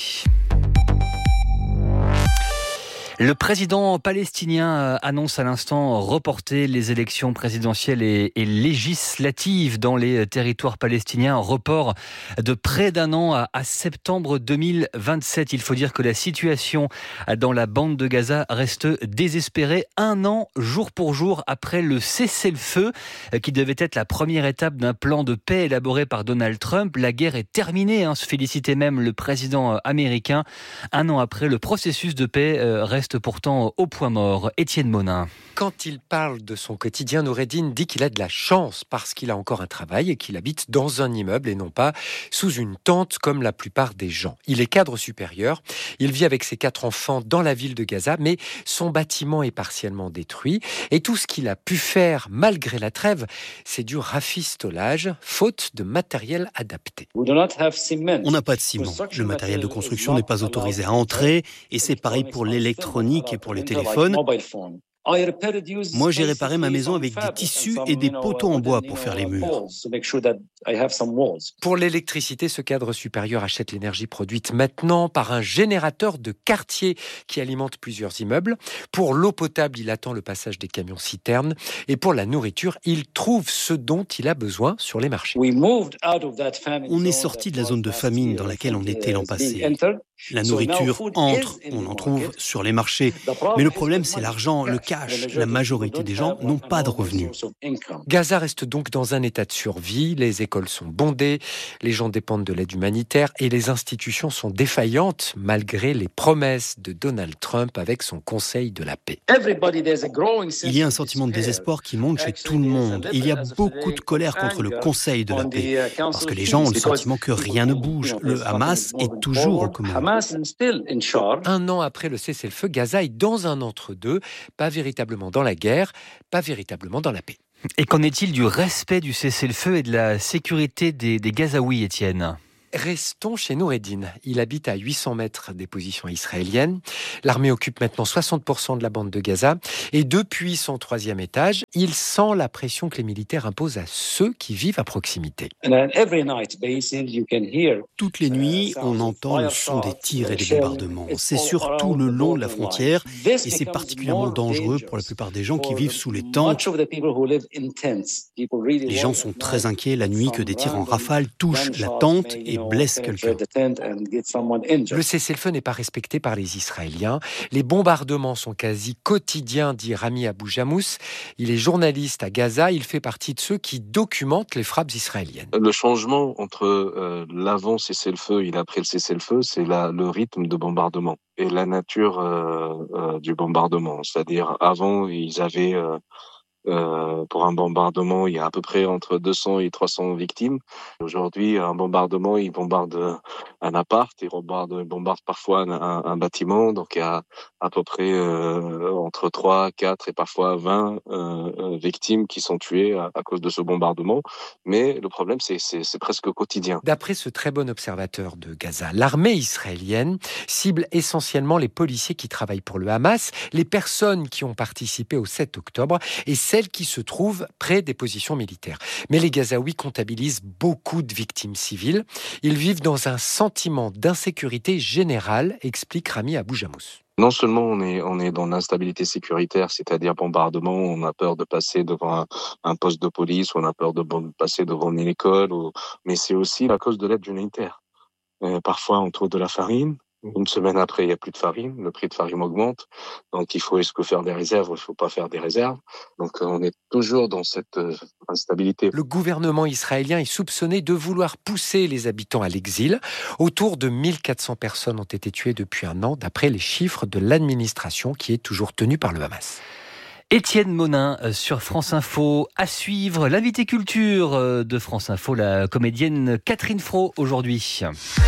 Le président palestinien annonce à l'instant reporter les élections présidentielles et, et législatives dans les territoires palestiniens. Report de près d'un an à, à septembre deux mille vingt-sept. Il faut dire que la situation dans la bande de Gaza reste désespérée. Un an, jour pour jour, après le cessez-le-feu qui devait être la première étape d'un plan de paix élaboré par Donald Trump. La guerre est terminée, hein, se félicitait même le président américain. Un an après, le processus de paix reste pourtant au point mort. Étienne Monin. Quand il parle de son quotidien, Noureddine dit qu'il a de la chance parce qu'il a encore un travail et qu'il habite dans un immeuble et non pas sous une tente comme la plupart des gens. Il est cadre supérieur, il vit avec ses quatre enfants dans la ville de Gaza, mais son bâtiment est partiellement détruit et tout ce qu'il a pu faire malgré la trêve, c'est du rafistolage, faute de matériel adapté. On n'a pas de ciment. Le matériel de construction n'est pas autorisé à entrer et c'est pareil pour l'électronique et pour les téléphones. Moi, j'ai réparé ma maison avec des tissus et des poteaux en bois pour faire les murs. Pour l'électricité, ce cadre supérieur achète l'énergie produite maintenant par un générateur de quartier qui alimente plusieurs immeubles. Pour l'eau potable, il attend le passage des camions-citernes. Et pour la nourriture, il trouve ce dont il a besoin sur les marchés. On est sorti de la zone de famine dans laquelle on était l'an passé. La nourriture entre, on en trouve sur les marchés. Mais le problème, c'est l'argent, le cash. La majorité des gens n'ont pas de revenus. Gaza reste donc dans un état de survie. Les écoles sont bondées, les gens dépendent de l'aide humanitaire et les institutions sont défaillantes malgré les promesses de Donald Trump avec son Conseil de la paix. Il y a un sentiment de désespoir qui monte chez tout le monde. Il y a beaucoup de colère contre le Conseil de la paix parce que les gens ont le sentiment que rien ne bouge. Le Hamas est toujours aux commandes. Un an après le cessez-le-feu, Gaza est dans un entre-deux, pas véritablement dans la guerre, pas véritablement dans la paix. Et qu'en est-il du respect du cessez-le-feu et de la sécurité des, des Gazaouis, Étienne ? Restons chez Noureddine. Il habite à huit cents mètres des positions israéliennes. L'armée occupe maintenant soixante pour cent de la bande de Gaza. Et depuis son troisième étage, il sent la pression que les militaires imposent à ceux qui vivent à proximité. Toutes les nuits, on entend le son des tirs et des bombardements. C'est surtout le long de la frontière et c'est particulièrement dangereux pour la plupart des gens qui vivent sous les tentes. Les gens sont très inquiets la nuit que des tirs en rafale touchent la tente et blesse quelqu'un. Le cessez-le-feu n'est pas respecté par les Israéliens. Les bombardements sont quasi quotidiens, dit Rami Abou Jamous. Il est journaliste à Gaza. Il fait partie de ceux qui documentent les frappes israéliennes. Le changement entre euh, l'avant cessez-le-feu et l'après le cessez-le-feu, c'est la, le rythme de bombardement et la nature euh, euh, du bombardement. C'est-à-dire, avant, ils avaient... Euh, Euh, pour un bombardement, il y a à peu près entre deux cents et trois cents victimes. Aujourd'hui, un bombardement, il bombarde un appart, il bombarde, il bombarde parfois un, un, un bâtiment. Donc, il y a à peu près euh, entre trois, quatre et parfois vingt euh, victimes qui sont tuées à, à cause de ce bombardement. Mais le problème, c'est, c'est, c'est presque quotidien. D'après ce très bon observateur de Gaza, l'armée israélienne cible essentiellement les policiers qui travaillent pour le Hamas, les personnes qui ont participé au sept octobre et celles qui se trouvent près des positions militaires. Mais les Gazaouis comptabilisent beaucoup de victimes civiles. Ils vivent dans un sentiment d'insécurité générale, explique Rami Abou Jamous. Non seulement on est, on est dans l'instabilité sécuritaire, c'est-à-dire bombardement, on a peur de passer devant un, un poste de police, on a peur de passer devant une école, ou, mais c'est aussi à cause de l'aide humanitaire. Euh, parfois on trouve de la farine. Une semaine après, il n'y a plus de farine. Le prix de farine augmente. Donc, il faut est-ce que faire des réserves ou il ne faut pas faire des réserves. Donc, on est toujours dans cette euh, instabilité. Le gouvernement israélien est soupçonné de vouloir pousser les habitants à l'exil. Autour de mille quatre cents personnes ont été tuées depuis un an, d'après les chiffres de l'administration qui est toujours tenue par le Hamas. Étienne Monin sur France Info. À suivre, l'invité culture de France Info, la comédienne Catherine Fro aujourd'hui.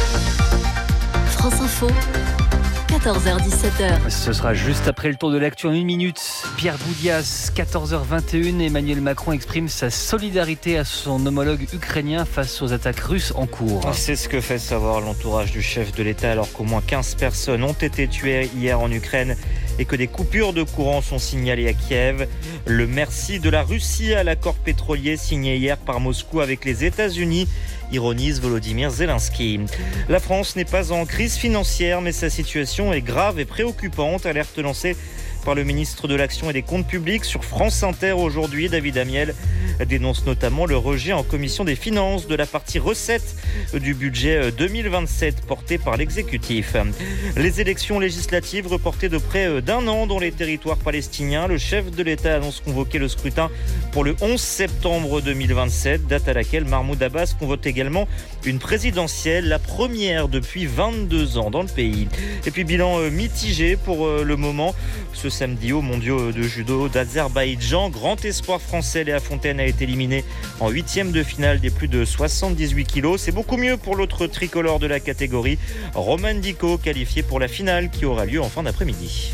France Info, quatorze heures dix-sept heures. Ce sera juste après le tour de l'actu en une minute. Pierre Boudias, quatorze heures vingt et une. Emmanuel Macron exprime sa solidarité à son homologue ukrainien face aux attaques russes en cours. C'est ce que fait savoir l'entourage du chef de l'État alors qu'au moins quinze personnes ont été tuées hier en Ukraine et que des coupures de courant sont signalées à Kiev. Le merci de la Russie à l'accord pétrolier signé hier par Moscou avec les États-Unis, ironise Volodymyr Zelensky. La France n'est pas en crise financière, mais sa situation est grave et préoccupante. Alerte lancée par le ministre de l'Action et des Comptes Publics sur France Inter aujourd'hui. David Amiel dénonce notamment le rejet en commission des finances de la partie recettes du budget deux mille vingt-sept porté par l'exécutif. Les élections législatives reportées de près d'un an dans les territoires palestiniens. Le chef de l'État annonce convoquer le scrutin pour le onze septembre deux mille vingt-sept, date à laquelle Mahmoud Abbas convoque également une présidentielle, la première depuis vingt-deux ans dans le pays. Et puis bilan mitigé pour le moment. Ce samedi aux mondiaux de judo d'Azerbaïdjan, grand espoir français Léa Fontaine a été éliminé en huitième de finale des plus de soixante-dix-huit kilos. C'est beaucoup mieux pour l'autre tricolore de la catégorie, Roman Dico, qualifié pour la finale qui aura lieu en fin d'après-midi.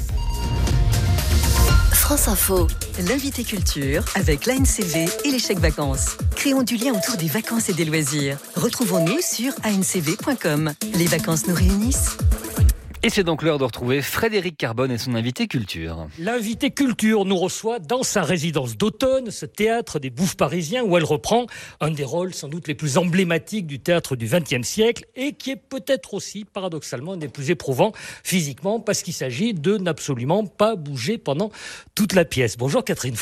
France Info, l'invité culture avec l'A N C V et les chèques vacances. Créons du lien autour des vacances et des loisirs. Retrouvons-nous sur a n c v point com. Les vacances nous réunissent. Et c'est donc l'heure de retrouver Frédéric Carbone et son invité culture. L'invité culture nous reçoit dans sa résidence d'automne, ce théâtre des Bouffes parisiens, où elle reprend un des rôles sans doute les plus emblématiques du théâtre du vingtième siècle et qui est peut-être aussi, paradoxalement, un des plus éprouvants physiquement parce qu'il s'agit de n'absolument pas bouger pendant toute la pièce. Bonjour Catherine Fro.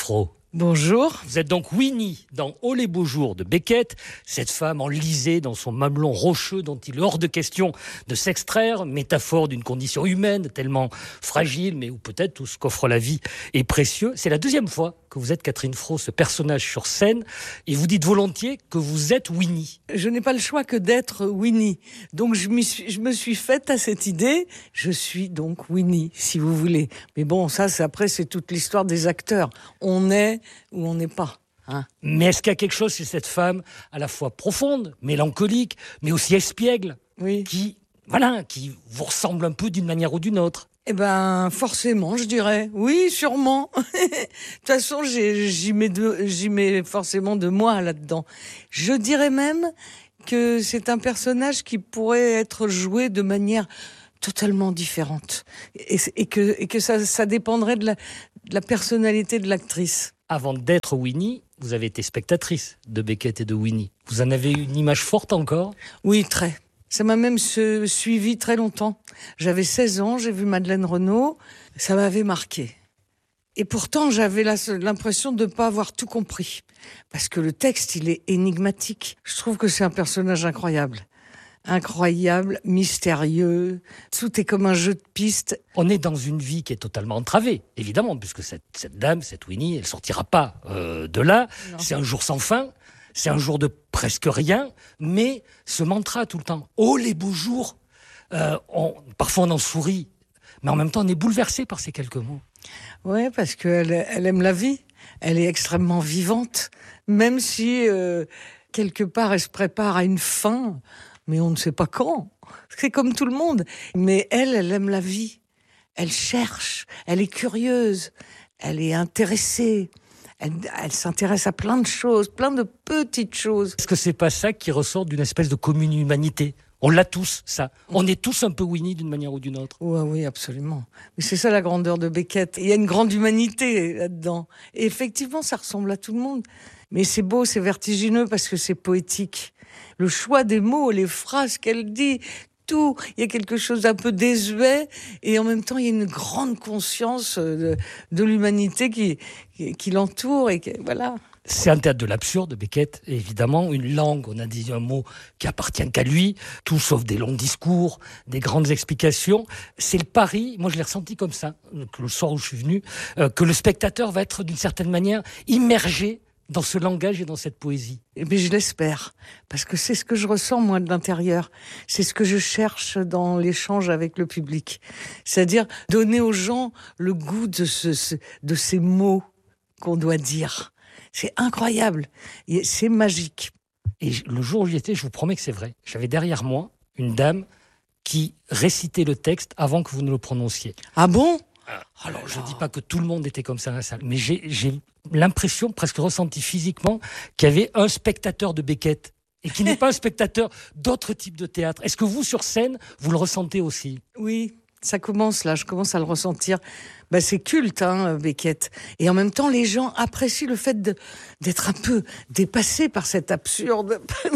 Bonjour. Vous êtes donc Winnie dans Oh les beaux jours de Beckett, cette femme enlisée dans son mamelon rocheux dont il est hors de question de s'extraire, métaphore d'une condition humaine tellement fragile, mais où peut-être tout ce qu'offre la vie est précieux. C'est la deuxième fois que vous êtes Catherine Fro, ce personnage sur scène, et vous dites volontiers que vous êtes Winnie. Je n'ai pas le choix que d'être Winnie. Donc je, m'y suis, je me suis faite à cette idée. Je suis donc Winnie, si vous voulez. Mais bon, ça, c'est, après, c'est toute l'histoire des acteurs. On est ou on n'est pas. Hein. Mais est-ce qu'il y a quelque chose chez cette femme à la fois profonde, mélancolique, mais aussi espiègle, oui. qui, voilà, qui vous ressemble un peu d'une manière ou d'une autre? Eh ben, forcément, je dirais. Oui, sûrement. De toute façon, j'ai, j'y mets de, j'y mets forcément de moi là-dedans. Je dirais même que c'est un personnage qui pourrait être joué de manière totalement différente. Et, et que, et que ça, ça dépendrait de la, de la personnalité de l'actrice. Avant d'être Winnie, vous avez été spectatrice de Beckett et de Winnie. Vous en avez une image forte encore? Oui, très. Ça m'a même suivi très longtemps. J'avais seize ans, j'ai vu Madeleine Renaud, ça m'avait marqué. Et pourtant, j'avais la, l'impression de ne pas avoir tout compris. Parce que le texte, il est énigmatique. Je trouve que c'est un personnage incroyable. Incroyable, mystérieux, tout est comme un jeu de pistes. On est dans une vie qui est totalement entravée, évidemment, puisque cette, cette dame, cette Winnie, elle sortira pas euh, de là. Non. C'est un jour sans fin, c'est un jour de presque rien, mais ce mantra tout le temps, oh les beaux jours, euh, on, parfois on en sourit, mais en même temps on est bouleversé par ces quelques mots. Ouais, parce qu'elle elle aime la vie, elle est extrêmement vivante, même si euh, quelque part elle se prépare à une fin, mais on ne sait pas quand. C'est comme tout le monde. Mais elle, elle aime la vie. Elle cherche, elle est curieuse, elle est intéressée. Elle, elle s'intéresse à plein de choses, plein de petites choses. Est-ce que c'est pas ça qui ressort d'une espèce de commune humanité ? On l'a tous, ça. On est tous un peu Winnie d'une manière ou d'une autre. Oui, oui, absolument. Mais c'est ça la grandeur de Beckett. Il y a une grande humanité là-dedans. Et effectivement, ça ressemble à tout le monde. Mais c'est beau, c'est vertigineux parce que c'est poétique. Le choix des mots, les phrases qu'elle dit, tout. Il y a quelque chose d'un peu désuet et en même temps, il y a une grande conscience de, de l'humanité qui, qui, qui l'entoure. Et qui, voilà. C'est un théâtre de l'absurde, Beckett, évidemment. Une langue, on a dit un mot qui appartient qu'à lui. Tout sauf des longs discours, des grandes explications. C'est le pari, moi je l'ai ressenti comme ça, que le soir où je suis venu, euh, que le spectateur va être d'une certaine manière immergé dans ce langage et dans cette poésie. Eh bien, je l'espère, parce que c'est ce que je ressens, moi, de l'intérieur. C'est ce que je cherche dans l'échange avec le public. C'est-à-dire donner aux gens le goût de, ce, de ces mots qu'on doit dire. C'est incroyable, c'est magique. Et le jour où j'y étais, je vous promets que c'est vrai. J'avais derrière moi une dame qui récitait le texte avant que vous ne le prononciez. Ah bon ? Alors, je ne dis pas que tout le monde était comme ça dans la salle, mais j'ai, j'ai l'impression, presque ressenti physiquement, qu'il y avait un spectateur de Beckett et qui n'est pas un spectateur d'autres types de théâtre. Est-ce que vous, sur scène, vous le ressentez aussi ? Oui, ça commence là, je commence à le ressentir. Ben, c'est culte, hein, Beckett. Et en même temps, les gens apprécient le fait de, d'être un peu dépassés par cet absurde.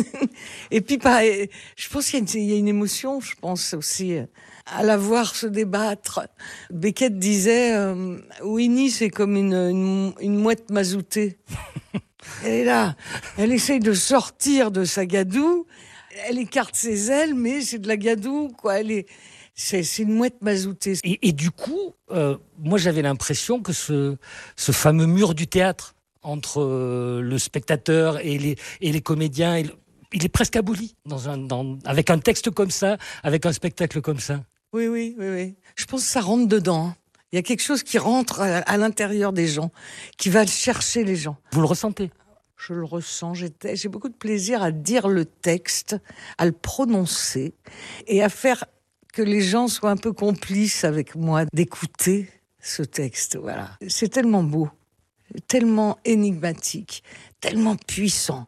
Et puis, bah, je pense qu'il y a, une, il y a une émotion, je pense aussi, à la voir se débattre. Beckett disait, euh, Winnie, c'est comme une, une, une mouette mazoutée. Elle est là, elle essaye de sortir de sa gadoue, elle écarte ses ailes, mais c'est de la gadoue, quoi. Elle est... C'est, c'est une mouette mazoutée. Et, et du coup, euh, moi j'avais l'impression que ce, ce fameux mur du théâtre entre euh, le spectateur et les, et les comédiens, il, il est presque aboli dans un, dans, avec un texte comme ça, avec un spectacle comme ça. Oui, oui, oui, oui. Je pense que ça rentre dedans. Il y a quelque chose qui rentre à, à l'intérieur des gens, qui va chercher les gens. Vous le ressentez ? Je le ressens. J'ai, j'ai beaucoup de plaisir à dire le texte, à le prononcer et à faire que les gens soient un peu complices avec moi d'écouter ce texte. Voilà. C'est tellement beau, tellement énigmatique, tellement puissant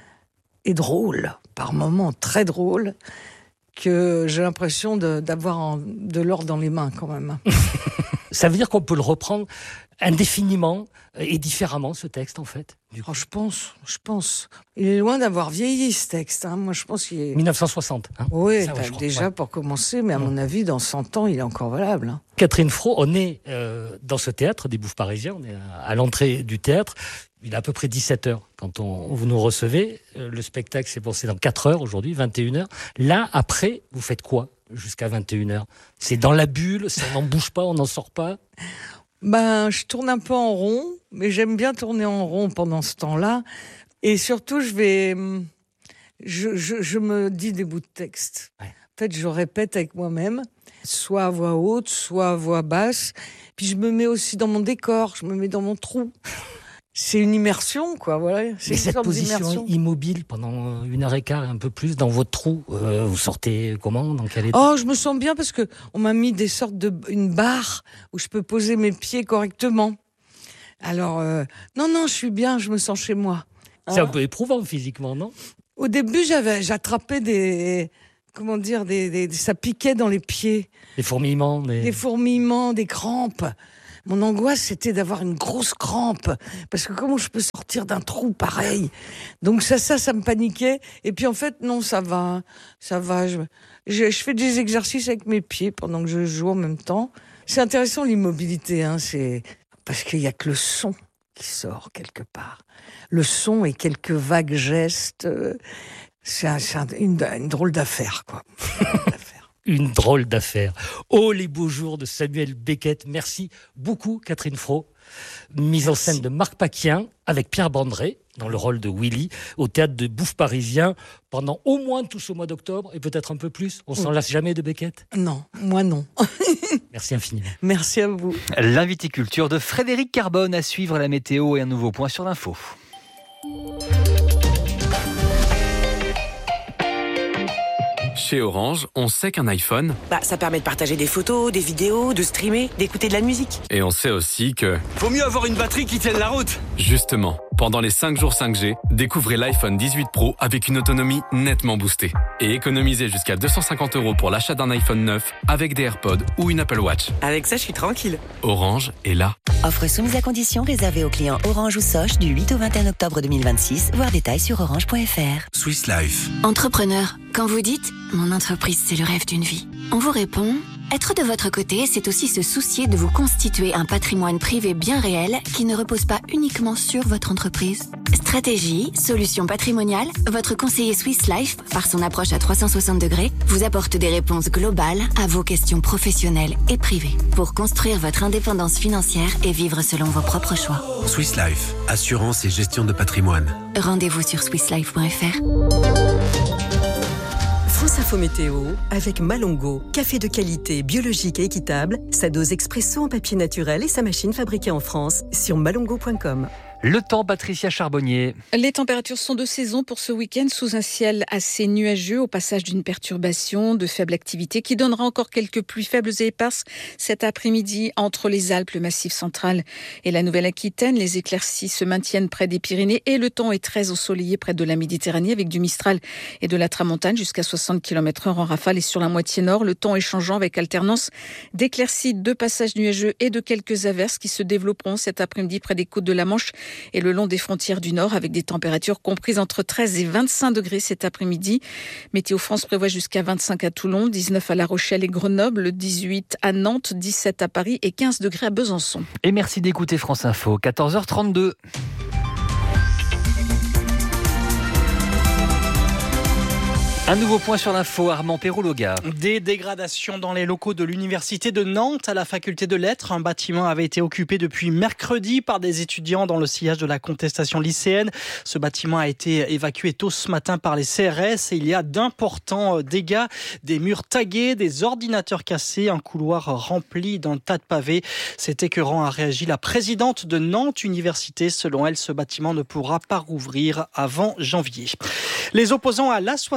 et drôle, par moments très drôle, que j'ai l'impression de, d'avoir en, de l'or dans les mains quand même. Ça veut dire qu'on peut le reprendre indéfiniment et différemment, ce texte, en fait. Oh, je pense, je pense. Il est loin d'avoir vieilli, ce texte. Hein. Moi, je pense qu'il est... mille neuf cent soixante. Hein. Oui, Ça, ouais, crois, déjà ouais. pour commencer, mais à mon avis, dans cent ans, il est encore valable. Hein. Catherine Fro, on est euh, dans ce théâtre des Bouffes Parisiens, on est à, à l'entrée du théâtre. Il est à peu près dix-sept heures quand on, vous nous recevez. Euh, le spectacle s'est passé dans quatre heures aujourd'hui, vingt et une heures. Là, après, vous faites quoi jusqu'à vingt et une heures? C'est dans la bulle, ça n'en bouge pas, on n'en sort pas? Ben, je tourne un peu en rond, mais j'aime bien tourner en rond pendant ce temps-là. Et surtout, je vais, je, je, je me dis des bouts de texte. Ouais. En fait, je répète avec moi-même, soit à voix haute, soit à voix basse. Puis je me mets aussi dans mon décor, je me mets dans mon trou. C'est une immersion, quoi. Voilà. C'est Mais une cette sorte position d'immersion. immobile pendant une heure et quart, un peu plus, dans votre trou, euh, vous sortez comment? Dans quel état? Oh, je me sens bien parce que on m'a mis des sortes de une barre où je peux poser mes pieds correctement. Alors, euh, non, non, je suis bien, je me sens chez moi. C'est hein un peu éprouvant physiquement, non? Au début, j'avais, j'attrapais des, comment dire, des, des, ça piquait dans les pieds. Des fourmillements, des... des fourmillements, des crampes. Mon angoisse, c'était d'avoir une grosse crampe. Parce que comment je peux sortir d'un trou pareil? Donc ça, ça, ça me paniquait. Et puis en fait, non, ça va. Ça va. Je, je, je fais des exercices avec mes pieds pendant que je joue en même temps. C'est intéressant, l'immobilité. Hein, c'est parce qu'il n'y a que le son qui sort quelque part. Le son et quelques vagues gestes. C'est, un, c'est un, une, une drôle d'affaire, quoi. Une drôle d'affaire. Oh, les beaux jours de Samuel Beckett. Merci beaucoup, Catherine Fro. Mise en scène de Marc Paquien avec Pierre Bandré dans le rôle de Willy au théâtre de Bouffes Parisiens pendant au moins tout ce mois d'octobre et peut-être un peu plus. On s'en lasse jamais de Beckett? Non, moi non. Merci infiniment. Merci à vous. L'invité culture de Frédéric Carbone, à suivre la météo et un nouveau point sur l'info. Chez Orange, on sait qu'un iPhone... Bah, ça permet de partager des photos, des vidéos, de streamer, d'écouter de la musique. Et on sait aussi que... Vaut mieux avoir une batterie qui tienne la route. Justement, pendant les cinq jours cinq G, découvrez l'iPhone dix-huit Pro avec une autonomie nettement boostée. Et économisez jusqu'à deux cent cinquante euros pour l'achat d'un iPhone neuf avec des AirPods ou une Apple Watch. Avec ça, je suis tranquille. Orange est là. Offre soumise à conditions réservée aux clients Orange ou Soch du huit au vingt et un octobre deux mille vingt-six. Voir détails sur orange point f r. Swiss Life. Entrepreneur, quand vous dites « Mon entreprise, c'est le rêve d'une vie », on vous répond « Être de votre côté, c'est aussi se soucier de vous constituer un patrimoine privé bien réel qui ne repose pas uniquement sur votre entreprise. » Stratégie, solutions patrimoniales, votre conseiller Swiss Life, par son approche à trois cent soixante degrés, vous apporte des réponses globales à vos questions professionnelles et privées pour construire votre indépendance financière et vivre selon vos propres choix. Swiss Life, assurance et gestion de patrimoine. Rendez-vous sur swiss life point f r. France Info Météo avec Malongo, café de qualité, biologique et équitable, sa dose expresso en papier naturel et sa machine fabriquée en France sur malongo point com. Le temps, Patricia Charbonnier. Les températures sont de saison pour ce week-end sous un ciel assez nuageux au passage d'une perturbation de faible activité qui donnera encore quelques pluies faibles et éparses cet après-midi entre les Alpes, le Massif central et la Nouvelle-Aquitaine. Les éclaircies se maintiennent près des Pyrénées et le temps est très ensoleillé près de la Méditerranée avec du Mistral et de la Tramontane jusqu'à soixante kilomètres heure en rafale et sur la moitié nord. Le temps est changeant avec alternance d'éclaircies, de passages nuageux et de quelques averses qui se développeront cet après-midi près des côtes de la Manche et le long des frontières du Nord avec des températures comprises entre treize et vingt-cinq degrés cet après-midi. Météo France prévoit jusqu'à vingt-cinq à Toulon, dix-neuf à La Rochelle et Grenoble, dix-huit à Nantes, dix-sept à Paris et quinze degrés à Besançon. Et merci d'écouter France Info, quatorze heures trente-deux. Un nouveau point sur l'info, Armand Perrault-Loga. Des dégradations dans les locaux de l'université de Nantes à la faculté de lettres. Un bâtiment avait été occupé depuis mercredi par des étudiants dans le sillage de la contestation lycéenne. Ce bâtiment a été évacué tôt ce matin par les C R S et il y a d'importants dégâts. Des murs tagués, des ordinateurs cassés, un couloir rempli d'un tas de pavés. C'est écœurant, a réagi la présidente de Nantes Université. Selon elle, ce bâtiment ne pourra pas rouvrir avant janvier. Les opposants à l'A soixante-neuf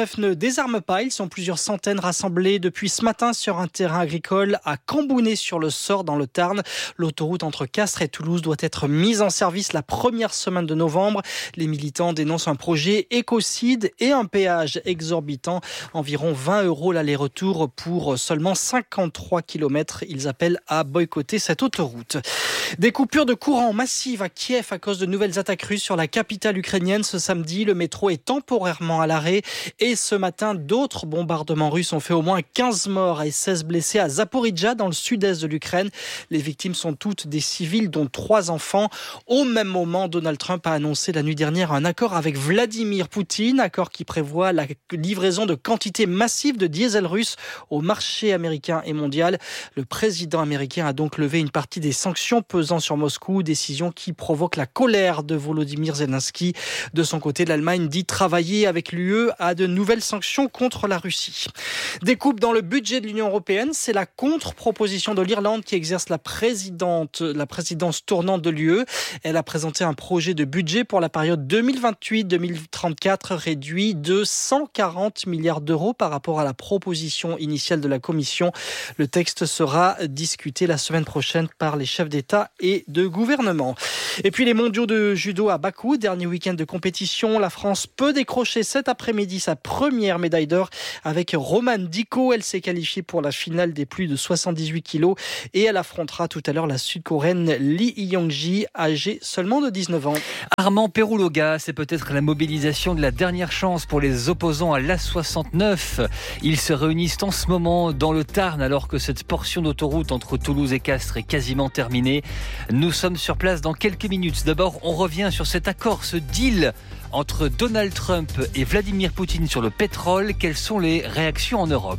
R F ne désarme pas. Ils sont plusieurs centaines rassemblés depuis ce matin sur un terrain agricole à Cambounet-sur-le-Sort dans le Tarn. L'autoroute entre Castres et Toulouse doit être mise en service la première semaine de novembre. Les militants dénoncent un projet écocide et un péage exorbitant. Environ vingt euros l'aller-retour pour seulement cinquante-trois kilomètres. Ils appellent à boycotter cette autoroute. Des coupures de courant massives à Kiev à cause de nouvelles attaques russes sur la capitale ukrainienne. Ce samedi, le métro est temporairement à l'arrêt. Et ce matin, d'autres bombardements russes ont fait au moins quinze morts et seize blessés à Zaporijjia, dans le sud-est de l'Ukraine. Les victimes sont toutes des civils, dont trois enfants. Au même moment, Donald Trump a annoncé la nuit dernière un accord avec Vladimir Poutine, accord qui prévoit la livraison de quantités massives de diesel russe au marché américain et mondial. Le président américain a donc levé une partie des sanctions pesant sur Moscou, décision qui provoque la colère de Volodymyr Zelensky. De son côté, l'Allemagne dit travailler avec l'U E à de nouvelles sanctions contre la Russie. Des coupes dans le budget de l'Union européenne, c'est la contre-proposition de l'Irlande qui exerce la présidente, la présidence tournante de l'U E. Elle a présenté un projet de budget pour la période deux mille vingt-huit deux mille trente-quatre réduit de cent quarante milliards d'euros par rapport à la proposition initiale de la Commission. Le texte sera discuté la semaine prochaine par les chefs d'État et de gouvernement. Et puis les mondiaux de judo à Bakou, dernier week-end de compétition. La France peut décrocher cet après-midi sa première médaille d'or avec Romane Dicko. Elle s'est qualifiée pour la finale des plus de soixante-dix-huit kilos et elle affrontera tout à l'heure la sud-coréenne Lee Hyung-ji, âgée seulement de dix-neuf ans. Armand Pérouloga, c'est peut-être la mobilisation de la dernière chance pour les opposants à l'A soixante-neuf. Ils se réunissent en ce moment dans le Tarn alors que cette portion d'autoroute entre Toulouse et Castres est quasiment terminée. Nous sommes sur place dans quelques minutes. D'abord, on revient sur cet accord, ce deal entre Donald Trump et Vladimir Poutine sur le pétrole. Quelles sont les réactions en Europe ?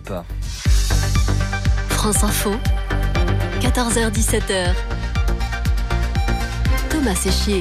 France Info, quatorze heures dix-sept heures. Thomas Séchier.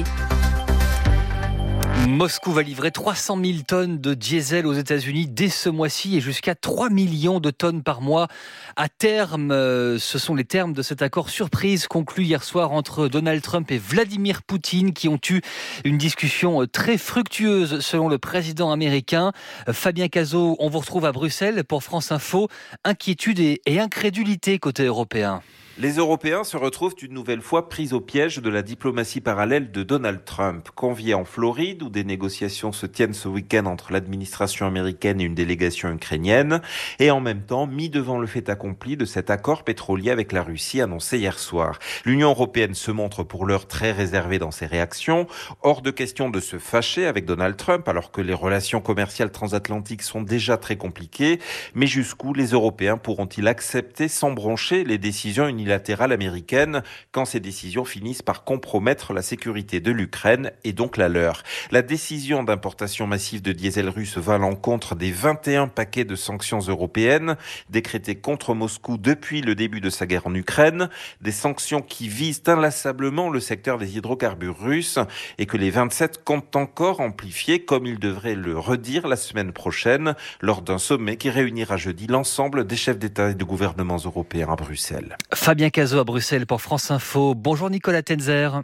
Moscou va livrer trois cent mille tonnes de diesel aux États-Unis dès ce mois-ci et jusqu'à trois millions de tonnes par mois. À terme, ce sont les termes de cet accord surprise conclu hier soir entre Donald Trump et Vladimir Poutine qui ont eu une discussion très fructueuse selon le président américain. Fabien Cazot, on vous retrouve à Bruxelles pour France Info. Inquiétude et incrédulité côté européen. Les Européens se retrouvent une nouvelle fois pris au piège de la diplomatie parallèle de Donald Trump. Conviés en Floride, où des négociations se tiennent ce week-end entre l'administration américaine et une délégation ukrainienne, et en même temps mis devant le fait accompli de cet accord pétrolier avec la Russie annoncé hier soir. L'Union européenne se montre pour l'heure très réservée dans ses réactions. Hors de question de se fâcher avec Donald Trump, alors que les relations commerciales transatlantiques sont déjà très compliquées. Mais jusqu'où les Européens pourront-ils accepter sans broncher les décisions unilatérales unilatérale américaine quand ces décisions finissent par compromettre la sécurité de l'Ukraine et donc la leur. La décision d'importation massive de diesel russe va à l'encontre des vingt et un paquets de sanctions européennes décrétés contre Moscou depuis le début de sa guerre en Ukraine, des sanctions qui visent inlassablement le secteur des hydrocarbures russes et que les vingt-sept comptent encore amplifier comme ils devraient le redire la semaine prochaine lors d'un sommet qui réunira jeudi l'ensemble des chefs d'État et de gouvernements européens à Bruxelles. Fabien Cazot à Bruxelles pour France Info. Bonjour Nicolas Tenzer.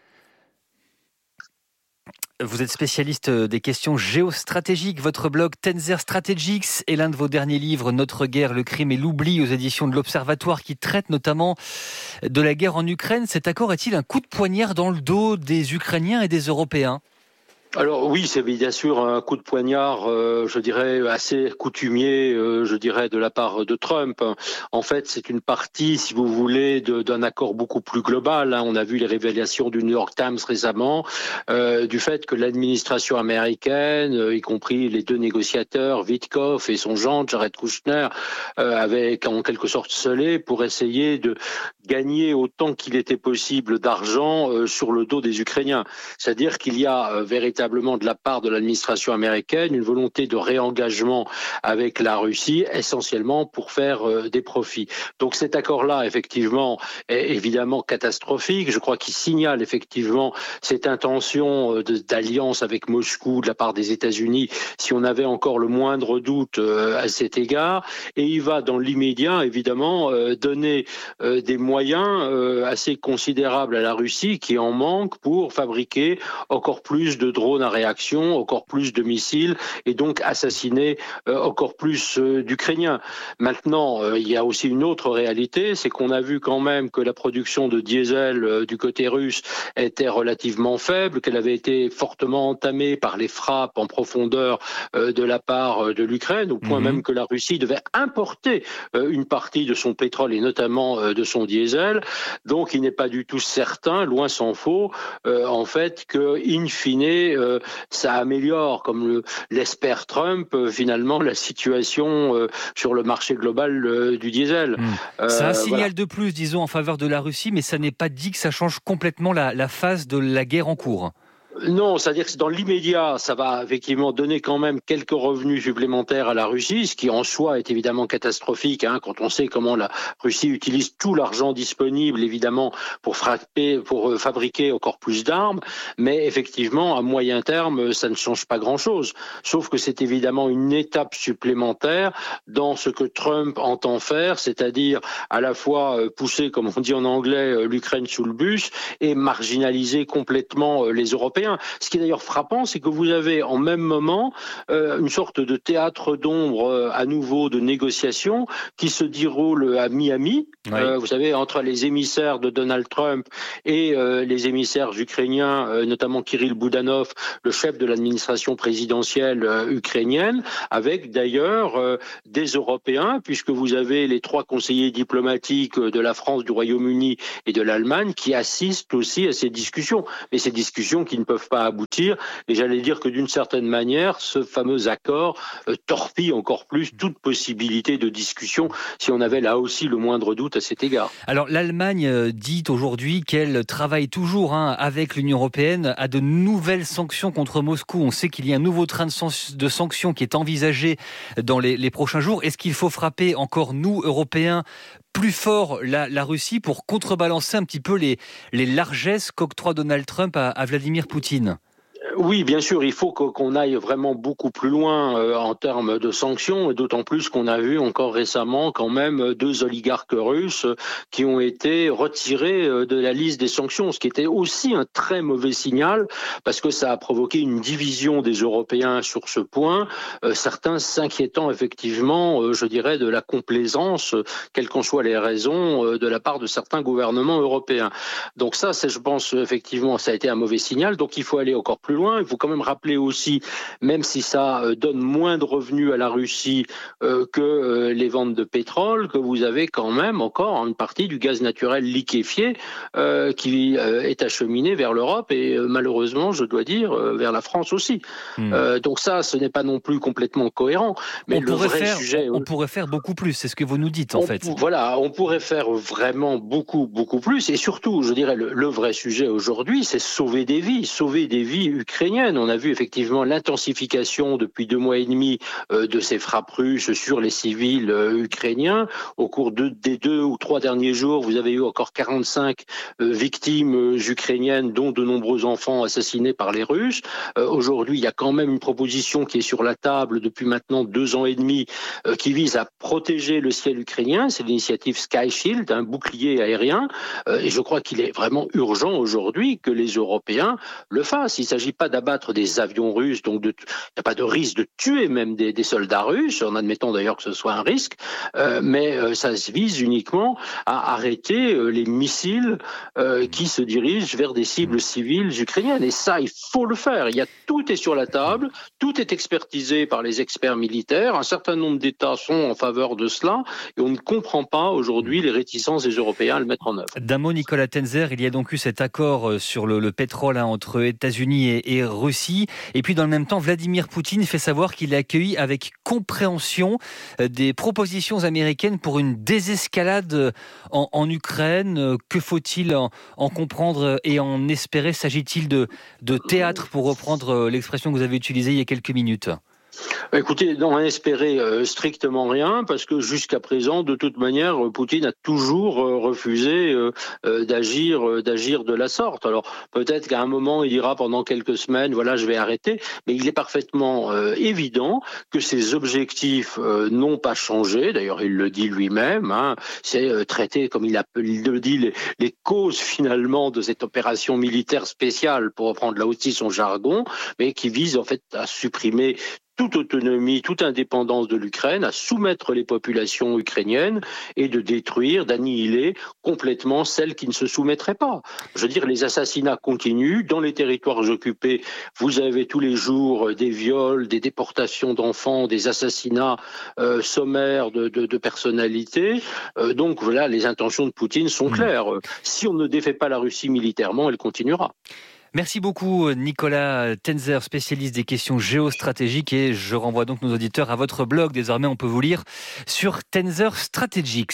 Vous êtes spécialiste des questions géostratégiques. Votre blog Tenzer Strategics est l'un de vos derniers livres, Notre guerre, le crime et l'oubli, aux éditions de l'Observatoire, qui traite notamment de la guerre en Ukraine. Cet accord est-il un coup de poignard dans le dos des Ukrainiens et des Européens ? Alors oui, c'est bien sûr un coup de poignard, euh, je dirais, assez coutumier, euh, je dirais, de la part de Trump. En fait, c'est une partie, si vous voulez, de, d'un accord beaucoup plus global. Hein. On a vu les révélations du New York Times récemment, euh, du fait que l'administration américaine, euh, y compris les deux négociateurs, Witkoff et son gendre, Jared Kushner, euh, avaient en quelque sorte scellé pour essayer de gagner autant qu'il était possible d'argent euh, sur le dos des Ukrainiens. C'est-à-dire qu'il y a euh, véritablement de la part de l'administration américaine une volonté de réengagement avec la Russie, essentiellement pour faire euh, des profits. Donc cet accord-là, effectivement, est évidemment catastrophique. Je crois qu'il signale effectivement cette intention euh, de, d'alliance avec Moscou de la part des États-Unis, si on avait encore le moindre doute euh, à cet égard. Et il va, dans l'immédiat, évidemment, euh, donner euh, des moyens euh, assez considérables à la Russie qui en manque pour fabriquer encore plus de drones drones à réaction, encore plus de missiles, et donc assassiner euh, encore plus euh, d'Ukrainiens. Maintenant, euh, il y a aussi une autre réalité, c'est qu'on a vu quand même que la production de diesel euh, du côté russe était relativement faible, qu'elle avait été fortement entamée par les frappes en profondeur euh, de la part euh, de l'Ukraine, au point mmh. même que la Russie devait importer euh, une partie de son pétrole et notamment euh, de son diesel. Donc il n'est pas du tout certain, loin s'en faut, euh, en fait, que in fine, euh, ça améliore, comme le, l'espère Trump, euh, finalement, la situation euh, sur le marché global euh, du diesel. Mmh. Euh, c'est un signal voilà. de plus, disons, en faveur de la Russie, mais ça n'est pas dit que ça change complètement la, la phase de la guerre en cours. Non, c'est-à-dire que dans l'immédiat, ça va effectivement donner quand même quelques revenus supplémentaires à la Russie, ce qui en soi est évidemment catastrophique, hein, quand on sait comment la Russie utilise tout l'argent disponible, évidemment, pour frapper, pour fabriquer encore plus d'armes. Mais effectivement, à moyen terme, ça ne change pas grand-chose. Sauf que c'est évidemment une étape supplémentaire dans ce que Trump entend faire, c'est-à-dire à la fois pousser, comme on dit en anglais, l'Ukraine sous le bus et marginaliser complètement les Européens. Ce qui est d'ailleurs frappant, c'est que vous avez en même moment euh, une sorte de théâtre d'ombre euh, à nouveau de négociations qui se déroule à Miami. Oui. Euh, vous savez, entre les émissaires de Donald Trump et euh, les émissaires ukrainiens, euh, notamment Kirill Boudanov, le chef de l'administration présidentielle euh, ukrainienne, avec d'ailleurs euh, des Européens, puisque vous avez les trois conseillers diplomatiques de la France, du Royaume-Uni et de l'Allemagne qui assistent aussi à ces discussions. Mais ces discussions qui ne peuvent pas aboutir, et j'allais dire que d'une certaine manière, ce fameux accord euh, torpille encore plus toute possibilité de discussion, si on avait là aussi le moindre doute à cet égard. Alors l'Allemagne dit aujourd'hui qu'elle travaille toujours hein, avec l'Union européenne à de nouvelles sanctions contre Moscou. On sait qu'il y a un nouveau train de, san- de sanctions qui est envisagé dans les, les prochains jours. Est-ce qu'il faut frapper encore, nous, Européens, plus fort la, la Russie pour contrebalancer un petit peu les, les largesses qu'octroie Donald Trump à, à Vladimir Poutine ? Oui, bien sûr, il faut qu'on aille vraiment beaucoup plus loin euh, en termes de sanctions, d'autant plus qu'on a vu encore récemment quand même deux oligarques russes qui ont été retirés de la liste des sanctions, ce qui était aussi un très mauvais signal parce que ça a provoqué une division des Européens sur ce point, euh, certains s'inquiétant effectivement, euh, je dirais, de la complaisance, euh, quelles qu'en soient les raisons, euh, de la part de certains gouvernements européens. Donc ça, c'est, je pense, effectivement, ça a été un mauvais signal, donc il faut aller encore plus loin. Il faut quand même rappeler aussi, même si ça euh, donne moins de revenus à la Russie euh, que euh, les ventes de pétrole, que vous avez quand même encore une partie du gaz naturel liquéfié euh, qui euh, est acheminé vers l'Europe et euh, malheureusement, je dois dire, euh, vers la France aussi. Mmh. Euh, donc ça, ce n'est pas non plus complètement cohérent. Mais on le vrai faire, sujet... On pourrait faire beaucoup plus, c'est ce que vous nous dites en on, fait. Voilà, on pourrait faire vraiment beaucoup, beaucoup plus. Et surtout, je dirais, le, le vrai sujet aujourd'hui, c'est sauver des vies, sauver des vies ukrainienne. On a vu effectivement l'intensification depuis deux mois et demi euh, de ces frappes russes sur les civils euh, ukrainiens. Au cours de, des deux ou trois derniers jours, vous avez eu encore quarante-cinq euh, victimes euh, ukrainiennes, dont de nombreux enfants assassinés par les Russes. Euh, aujourd'hui, il y a quand même une proposition qui est sur la table depuis maintenant deux ans et demi euh, qui vise à protéger le ciel ukrainien. C'est l'initiative Sky Shield, un bouclier aérien. Euh, et je crois qu'il est vraiment urgent aujourd'hui que les Européens le fassent. Il ne s'agit pas d'abattre des avions russes, donc de, il n'y a pas de risque de tuer même des, des soldats russes, en admettant d'ailleurs que ce soit un risque, euh, mais euh, ça se vise uniquement à arrêter euh, les missiles euh, qui se dirigent vers des cibles civiles ukrainiennes. Et ça, il faut le faire. Il y a, tout est sur la table, tout est expertisé par les experts militaires, un certain nombre d'États sont en faveur de cela, et on ne comprend pas aujourd'hui les réticences des Européens à le mettre en œuvre. D'un mot, Nicolas Tenzer, il y a donc eu cet accord sur le, le pétrole hein, entre États-Unis et Et, et Russie. Et puis dans le même temps, Vladimir Poutine fait savoir qu'il a accueilli avec compréhension des propositions américaines pour une désescalade en, en Ukraine. Que faut-il en, en comprendre et en espérer? S'agit-il de, de théâtre, pour reprendre l'expression que vous avez utilisée il y a quelques minutes? Écoutez, n'en espérer euh, strictement rien, parce que jusqu'à présent, de toute manière, Poutine a toujours euh, refusé euh, euh, d'agir, euh, d'agir de la sorte. Alors peut-être qu'à un moment, il dira pendant quelques semaines, voilà, je vais arrêter, mais il est parfaitement euh, évident que ses objectifs euh, n'ont pas changé. D'ailleurs, il le dit lui-même. Hein, c'est euh, traiter, comme il, appelle, il le dit, les, les causes finalement de cette opération militaire spéciale, pour reprendre là aussi son jargon, mais qui vise en fait à supprimer toute autonomie, toute indépendance de l'Ukraine, à soumettre les populations ukrainiennes et de détruire, d'annihiler complètement celles qui ne se soumettraient pas. Je veux dire, les assassinats continuent. Dans les territoires occupés, vous avez tous les jours des viols, des déportations d'enfants, des assassinats euh, sommaires de, de, de personnalités. Euh, donc voilà, les intentions de Poutine sont claires. Si on ne défait pas la Russie militairement, elle continuera. Merci beaucoup Nicolas Tenzer, spécialiste des questions géostratégiques, et je renvoie donc nos auditeurs à votre blog. Désormais, on peut vous lire sur Tenzer Strategics.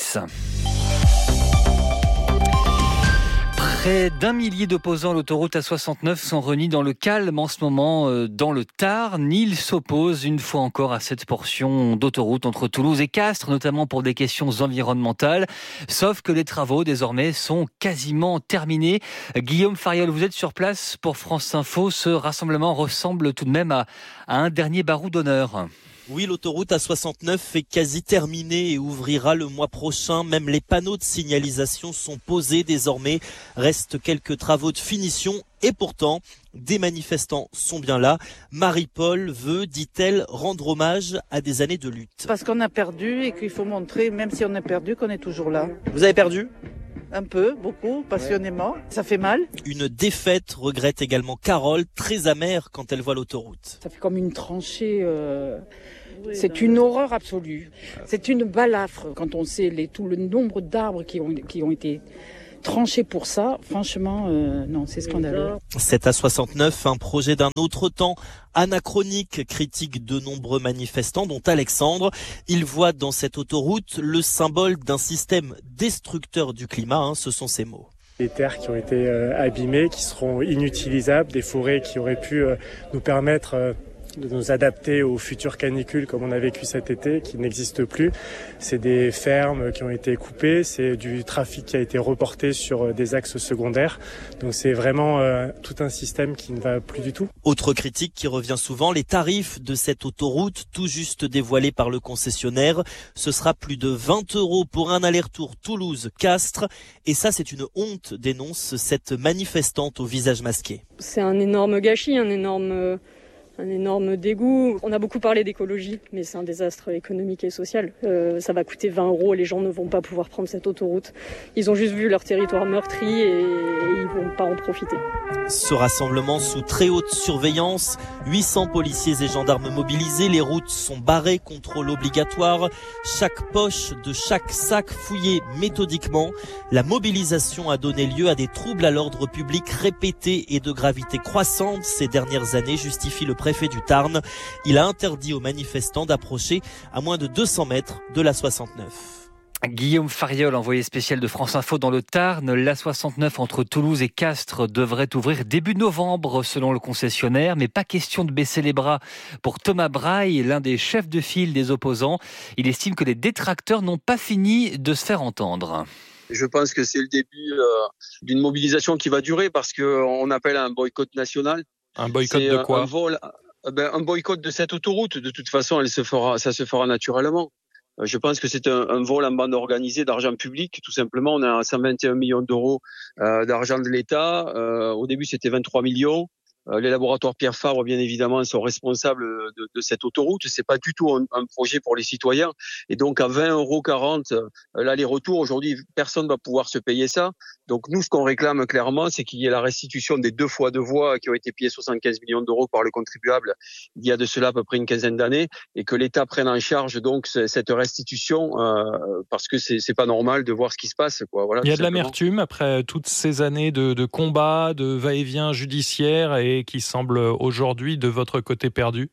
Près d'un millier d'opposants à l'autoroute A soixante-neuf sont réunis dans le calme en ce moment dans le Tarn. Ils s'opposent une fois encore à cette portion d'autoroute entre Toulouse et Castres, notamment pour des questions environnementales. Sauf que les travaux désormais sont quasiment terminés. Guillaume Fariol, vous êtes sur place pour France Info. Ce rassemblement ressemble tout de même à, à un dernier barou d'honneur. Oui, l'autoroute A soixante-neuf est quasi terminée et ouvrira le mois prochain. Même les panneaux de signalisation sont posés désormais. Restent quelques travaux de finition et pourtant, des manifestants sont bien là. Marie-Paul veut, dit-elle, rendre hommage à des années de lutte. Parce qu'on a perdu et qu'il faut montrer, même si on a perdu, qu'on est toujours là. Vous avez perdu ? Un peu, beaucoup, passionnément. Ça fait mal. Une défaite, regrette également Carole, très amère quand elle voit l'autoroute. Ça fait comme une tranchée. Euh... C'est une horreur absolue. C'est une balafre quand on sait les, tout le nombre d'arbres qui ont, qui ont été tranchés pour ça. Franchement, euh, non, c'est scandaleux. Cette A soixante-neuf, un projet d'un autre temps, anachronique, critique de nombreux manifestants, dont Alexandre. Il voit dans cette autoroute le symbole d'un système destructeur du climat, hein, ce sont ses mots. Des terres qui ont été euh, abîmées, qui seront inutilisables, des forêts qui auraient pu euh, nous permettre euh, de nous adapter aux futures canicules comme on a vécu cet été, qui n'existent plus. C'est des fermes qui ont été coupées, c'est du trafic qui a été reporté sur des axes secondaires. Donc c'est vraiment euh, tout un système qui ne va plus du tout. Autre critique qui revient souvent, les tarifs de cette autoroute tout juste dévoilés par le concessionnaire. Ce sera plus de vingt euros pour un aller-retour Toulouse-Castres. Et ça, c'est une honte, dénonce cette manifestante au visage masqué. C'est un énorme gâchis, un énorme... Euh... un énorme dégoût. On a beaucoup parlé d'écologie, mais c'est un désastre économique et social. Euh, ça va coûter vingt euros, les gens ne vont pas pouvoir prendre cette autoroute. Ils ont juste vu leur territoire meurtri et, et ils vont pas en profiter. Ce rassemblement sous très haute surveillance, huit cents policiers et gendarmes mobilisés, les routes sont barrées, contrôle obligatoire, chaque poche de chaque sac fouillée méthodiquement. La mobilisation a donné lieu à des troubles à l'ordre public répétés et de gravité croissante ces dernières années, justifie le préfet du Tarn. Il a interdit aux manifestants d'approcher à moins de deux cents mètres de l'A soixante-neuf. Guillaume Fariol, envoyé spécial de France Info dans le Tarn. L'A soixante-neuf entre Toulouse et Castres devrait ouvrir début novembre selon le concessionnaire, mais pas question de baisser les bras pour Thomas Braille, l'un des chefs de file des opposants. Il estime que les détracteurs n'ont pas fini de se faire entendre. Je pense que c'est le début euh, d'une mobilisation qui va durer parce qu'on appelle à un boycott national. Un boycott c'est de quoi un, vol, ben, un boycott de cette autoroute. De toute façon, elle se fera, ça se fera naturellement. Je pense que c'est un, un vol en bande organisée d'argent public. Tout simplement, on a cent vingt et un millions d'euros euh, d'argent de l'État. Euh, au début, c'était vingt-trois millions. Euh, les laboratoires Pierre Fabre, bien évidemment, sont responsables de, de cette autoroute. C'est pas du tout un, un projet pour les citoyens. Et donc, à vingt euros quarante, euh, l'aller-retour, aujourd'hui, personne va pouvoir se payer ça. Donc, nous, ce qu'on réclame clairement, c'est qu'il y ait la restitution des deux fois de voies qui ont été payées soixante-quinze millions d'euros par le contribuable il y a de cela à peu près une quinzaine d'années et que l'État prenne en charge donc cette restitution euh, parce que c'est, c'est pas normal de voir ce qui se passe, quoi. Voilà, il y a de l'amertume après toutes ces années de, de combats, de va-et-vient judiciaire et qui semble aujourd'hui de votre côté perdu.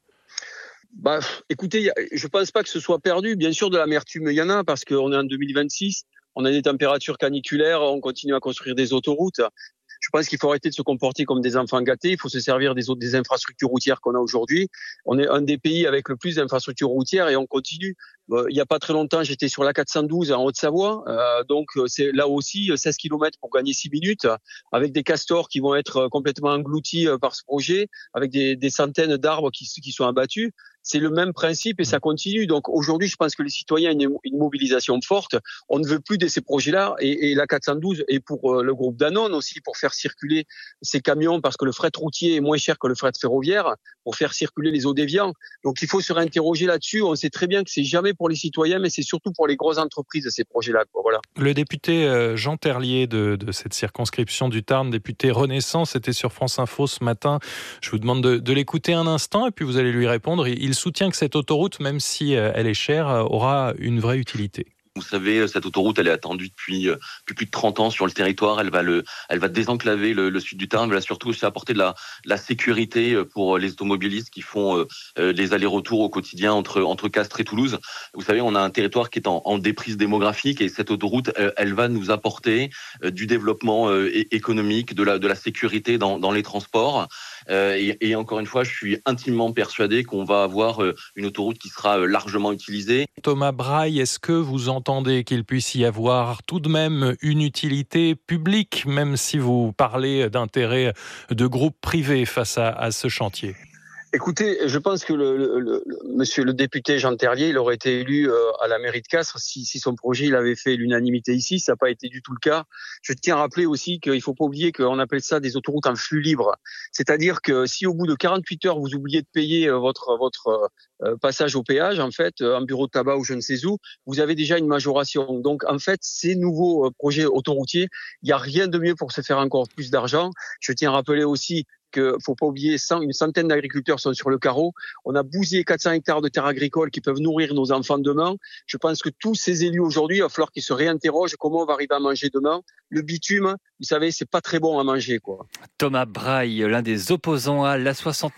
Bah, écoutez, je pense pas que ce soit perdu. Bien sûr, de l'amertume, il y en a parce qu'on est en deux mille vingt-six. On a des températures caniculaires, on continue à construire des autoroutes. Je pense qu'il faut arrêter de se comporter comme des enfants gâtés. Il faut se servir des autres, des infrastructures routières qu'on a aujourd'hui. On est un des pays avec le plus d'infrastructures routières et on continue. Euh, il n'y a pas très longtemps, j'étais sur la quatre cent douze en Haute-Savoie. Euh, donc, c'est là aussi seize kilomètres pour gagner six minutes, avec des castors qui vont être complètement engloutis par ce projet, avec des, des centaines d'arbres qui, qui sont abattus. C'est le même principe et ça continue. Donc aujourd'hui, je pense que les citoyens ont une mobilisation forte. On ne veut plus de ces projets-là. Et, et la quatre cent douze est pour le groupe Danone aussi, pour faire circuler ces camions, parce que le fret routier est moins cher que le fret ferroviaire, pour faire circuler les eaux déviants. Donc il faut se réinterroger là-dessus. On sait très bien que c'est jamais pour les citoyens, mais c'est surtout pour les grosses entreprises, ces projets-là. Voilà. Le député Jean Terlier de, de cette circonscription du Tarn, député Renaissance, était sur France Info ce matin. Je vous demande de, de l'écouter un instant et puis vous allez lui répondre. Il Il soutient que cette autoroute, même si elle est chère, aura une vraie utilité. Vous savez, cette autoroute, elle est attendue depuis, depuis plus de trente ans sur le territoire. Elle va, le, elle va désenclaver le, le sud du Tarn. Elle va surtout aussi apporter de la, la sécurité pour les automobilistes qui font euh, les allers-retours au quotidien entre, entre Castres et Toulouse. Vous savez, on a un territoire qui est en, en déprise démographique et cette autoroute, elle, elle va nous apporter euh, du développement euh, économique, de la, de la sécurité dans, dans les transports. Euh, et, et encore une fois, je suis intimement persuadé qu'on va avoir euh, une autoroute qui sera euh, largement utilisée. Thomas Braille, est-ce que vous entendez qu'il puisse y avoir tout de même une utilité publique, même si vous parlez d'intérêt de groupes privés face à, à ce chantier ? Écoutez, je pense que le, le, le, monsieur le député Jean Terlier, il aurait été élu euh, à la mairie de Castres si, si son projet il avait fait l'unanimité ici. Ça n'a pas été du tout le cas. Je tiens à rappeler aussi qu'il ne faut pas oublier qu'on appelle ça des autoroutes en flux libre. C'est-à-dire que si au bout de quarante-huit heures, vous oubliez de payer votre, votre euh, passage au péage, en fait, un bureau de tabac ou je ne sais où, vous avez déjà une majoration. Donc, en fait, ces nouveaux euh, projets autoroutiers, il n'y a rien de mieux pour se faire encore plus d'argent. Je tiens à rappeler aussi qu'il faut pas oublier, cent, une centaine d'agriculteurs sont sur le carreau. On a bousillé quatre cents hectares de terres agricoles qui peuvent nourrir nos enfants demain. Je pense que tous ces élus aujourd'hui, il va falloir qu'ils se réinterrogent comment on va arriver à manger demain. Le bitume, vous savez, c'est pas très bon à manger, quoi. Thomas Braille, l'un des opposants à l'A soixante-neuf.